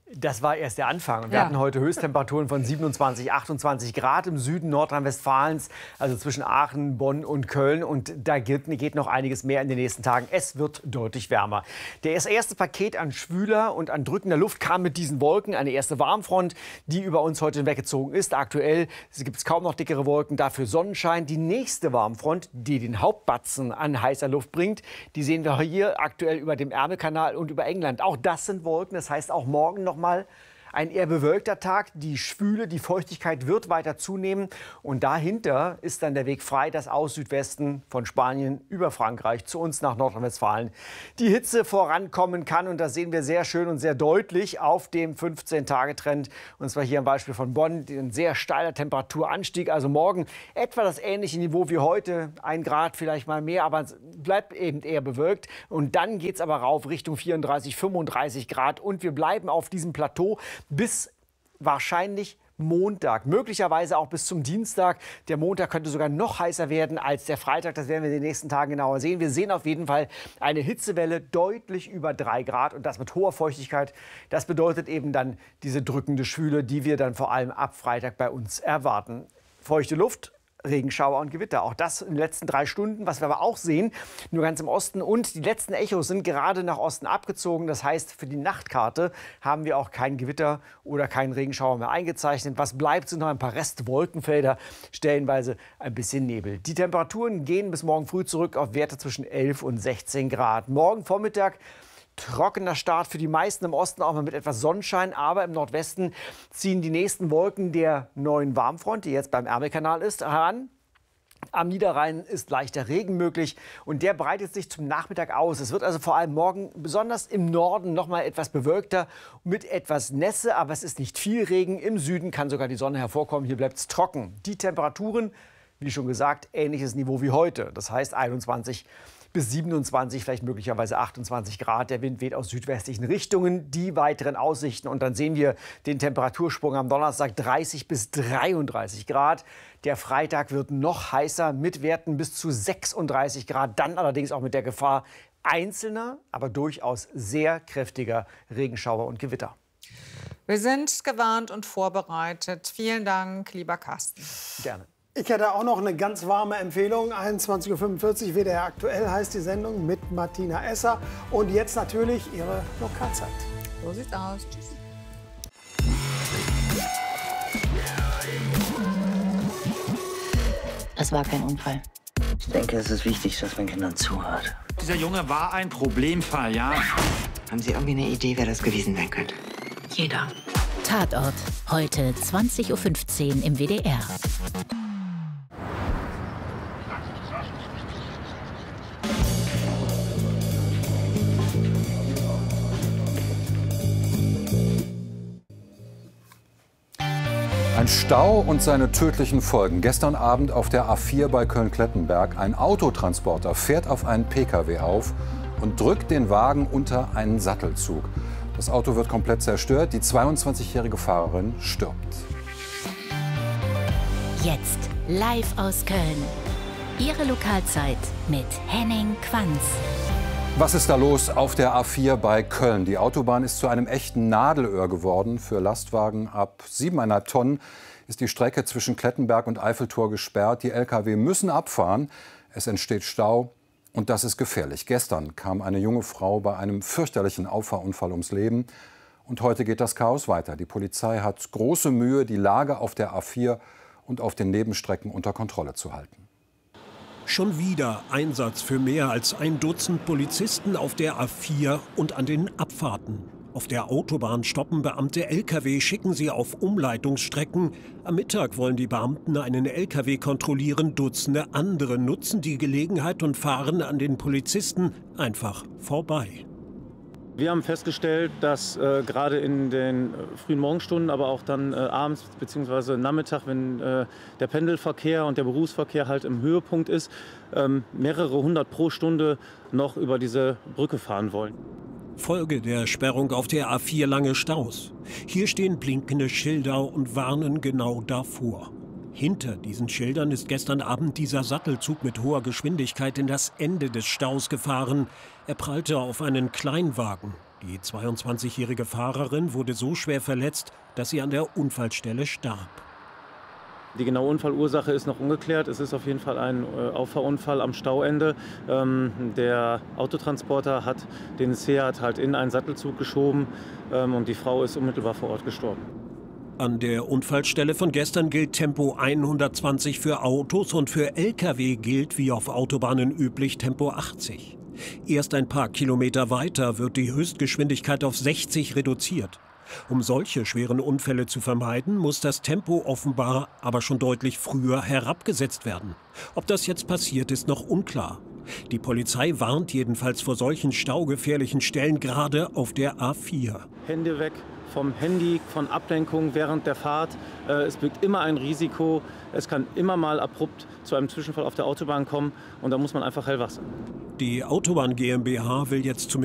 [SPEAKER 2] Das war erst der Anfang. Wir hatten heute Höchsttemperaturen von 27, 28 Grad im Süden Nordrhein-Westfalens, also zwischen Aachen, Bonn und Köln. Und da geht noch einiges mehr in den nächsten Tagen. Es wird deutlich wärmer. Das erste Paket an schwüler und an drückender Luft kam mit diesen Wolken. Eine erste Warmfront, die über uns heute hinweggezogen ist. Aktuell gibt es kaum noch dickere Wolken, dafür Sonnenschein. Die nächste Warmfront, die den Hauptbatzen an heißer Luft bringt, die sehen wir hier aktuell über dem Ärmelkanal und über England. Auch das sind Wolken. Das heißt, auch morgen noch mal ein eher bewölkter Tag. Die Schwüle, die Feuchtigkeit wird weiter zunehmen. Und dahinter ist dann der Weg frei, dass aus Südwesten von Spanien über Frankreich zu uns nach Nordrhein-Westfalen die Hitze vorankommen kann. Und das sehen wir sehr schön und sehr deutlich auf dem 15-Tage-Trend. Und zwar hier am Beispiel von Bonn. Ein sehr steiler Temperaturanstieg. Also morgen etwa das ähnliche Niveau wie heute. 1 Grad vielleicht mal mehr, aber es bleibt eben eher bewölkt. Und dann geht es aber rauf Richtung 34, 35 Grad. Und wir bleiben auf diesem Plateau bis wahrscheinlich Montag, möglicherweise auch bis zum Dienstag. Der Montag könnte sogar noch heißer werden als der Freitag. Das werden wir in den nächsten Tagen genauer sehen. Wir sehen auf jeden Fall eine Hitzewelle deutlich über 3 Grad und das mit hoher Feuchtigkeit. Das bedeutet eben dann diese drückende Schwüle, die wir dann vor allem ab Freitag bei uns erwarten. Feuchte Luft, Regenschauer und Gewitter. Auch das in den letzten 3 Stunden, was wir aber auch sehen, nur ganz im Osten. Und die letzten Echos sind gerade nach Osten abgezogen. Das heißt, für die Nachtkarte haben wir auch kein Gewitter oder keinen Regenschauer mehr eingezeichnet. Was bleibt, sind noch ein paar Restwolkenfelder, stellenweise ein bisschen Nebel. Die Temperaturen gehen bis morgen früh zurück auf Werte zwischen 11 und 16 Grad. Morgen Vormittag trockener Start für die meisten im Osten, auch mal mit etwas Sonnenschein. Aber im Nordwesten ziehen die nächsten Wolken der neuen Warmfront, die jetzt beim Ärmelkanal ist, heran. Am Niederrhein ist leichter Regen möglich und der breitet sich zum Nachmittag aus. Es wird also vor allem morgen besonders im Norden noch mal etwas bewölkter mit etwas Nässe, aber es ist nicht viel Regen. Im Süden kann sogar die Sonne hervorkommen. Hier bleibt es trocken. Die Temperaturen, wie schon gesagt, ähnliches Niveau wie heute. Das heißt 21 bis 27, vielleicht möglicherweise 28 Grad. Der Wind weht aus südwestlichen Richtungen. Die weiteren Aussichten. Und dann sehen wir den Temperatursprung am Donnerstag 30 bis 33 Grad. Der Freitag wird noch heißer mit Werten bis zu 36 Grad. Dann allerdings auch mit der Gefahr einzelner, aber durchaus sehr kräftiger Regenschauer und Gewitter.
[SPEAKER 13] Wir sind gewarnt und vorbereitet. Vielen Dank, lieber Carsten.
[SPEAKER 2] Gerne.
[SPEAKER 12] Ich hätte auch noch eine ganz warme Empfehlung. 21:45 Uhr, WDR aktuell heißt die Sendung mit Martina Esser. Und jetzt natürlich Ihre Lokalzeit.
[SPEAKER 13] So sieht's aus. Tschüss.
[SPEAKER 15] Es war kein Unfall.
[SPEAKER 11] Ich denke, es ist wichtig, dass man Kindern zuhört.
[SPEAKER 17] Dieser Junge war ein Problemfall, ja?
[SPEAKER 15] Haben Sie irgendwie eine Idee, wer das gewesen sein könnte? Jeder.
[SPEAKER 18] Tatort. Heute 20:15 Uhr im WDR.
[SPEAKER 20] Ein Stau und seine tödlichen Folgen. Gestern Abend auf der A4 bei Köln-Klettenberg. Ein Autotransporter fährt auf einen Pkw auf und drückt den Wagen unter einen Sattelzug. Das Auto wird komplett zerstört. Die 22-jährige Fahrerin stirbt.
[SPEAKER 18] Jetzt live aus Köln. Ihre Lokalzeit mit Henning Quanz.
[SPEAKER 20] Was ist da los auf der A4 bei Köln? Die Autobahn ist zu einem echten Nadelöhr geworden. Für Lastwagen ab 7,5 Tonnen ist die Strecke zwischen Klettenberg und Eiffeltor gesperrt. Die Lkw müssen abfahren. Es entsteht Stau und das ist gefährlich. Gestern kam eine junge Frau bei einem fürchterlichen Auffahrunfall ums Leben. Und heute geht das Chaos weiter. Die Polizei hat große Mühe, die Lage auf der A4 und auf den Nebenstrecken unter Kontrolle zu halten.
[SPEAKER 21] Schon wieder Einsatz für mehr als 1 Dutzend Polizisten auf der A4 und an den Abfahrten. Auf der Autobahn stoppen Beamte Lkw, schicken sie auf Umleitungsstrecken. Am Mittag wollen die Beamten einen Lkw kontrollieren. Dutzende andere nutzen die Gelegenheit und fahren an den Polizisten einfach vorbei.
[SPEAKER 27] Wir haben festgestellt, dass gerade in den frühen Morgenstunden, aber auch dann abends bzw. Nachmittag, wenn der Pendelverkehr und der Berufsverkehr halt im Höhepunkt ist, mehrere hundert pro Stunde noch über diese Brücke fahren wollen.
[SPEAKER 21] Folge der Sperrung auf der A4 lange Staus. Hier stehen blinkende Schilder und warnen genau davor. Hinter diesen Schildern ist gestern Abend dieser Sattelzug mit hoher Geschwindigkeit in das Ende des Staus gefahren. Er prallte auf einen Kleinwagen. Die 22-jährige Fahrerin wurde so schwer verletzt, dass sie an der Unfallstelle starb.
[SPEAKER 27] Die genaue Unfallursache ist noch ungeklärt. Es ist auf jeden Fall ein Auffahrunfall am Stauende. Der Autotransporter hat den Seat halt in einen Sattelzug geschoben und die Frau ist unmittelbar vor Ort gestorben.
[SPEAKER 21] An der Unfallstelle von gestern gilt Tempo 120 für Autos und für Lkw gilt wie auf Autobahnen üblich Tempo 80. Erst ein paar Kilometer weiter wird die Höchstgeschwindigkeit auf 60 reduziert. Um solche schweren Unfälle zu vermeiden, muss das Tempo offenbar aber schon deutlich früher herabgesetzt werden. Ob das jetzt passiert, ist noch unklar. Die Polizei warnt jedenfalls vor solchen staugefährlichen Stellen gerade auf der A4.
[SPEAKER 27] Hände weg vom Handy, von Ablenkung während der Fahrt. Es birgt immer ein Risiko. Es kann immer mal abrupt zu einem Zwischenfall auf der Autobahn kommen und da muss man einfach hellwach sein.
[SPEAKER 21] Die Autobahn GmbH will jetzt zumindest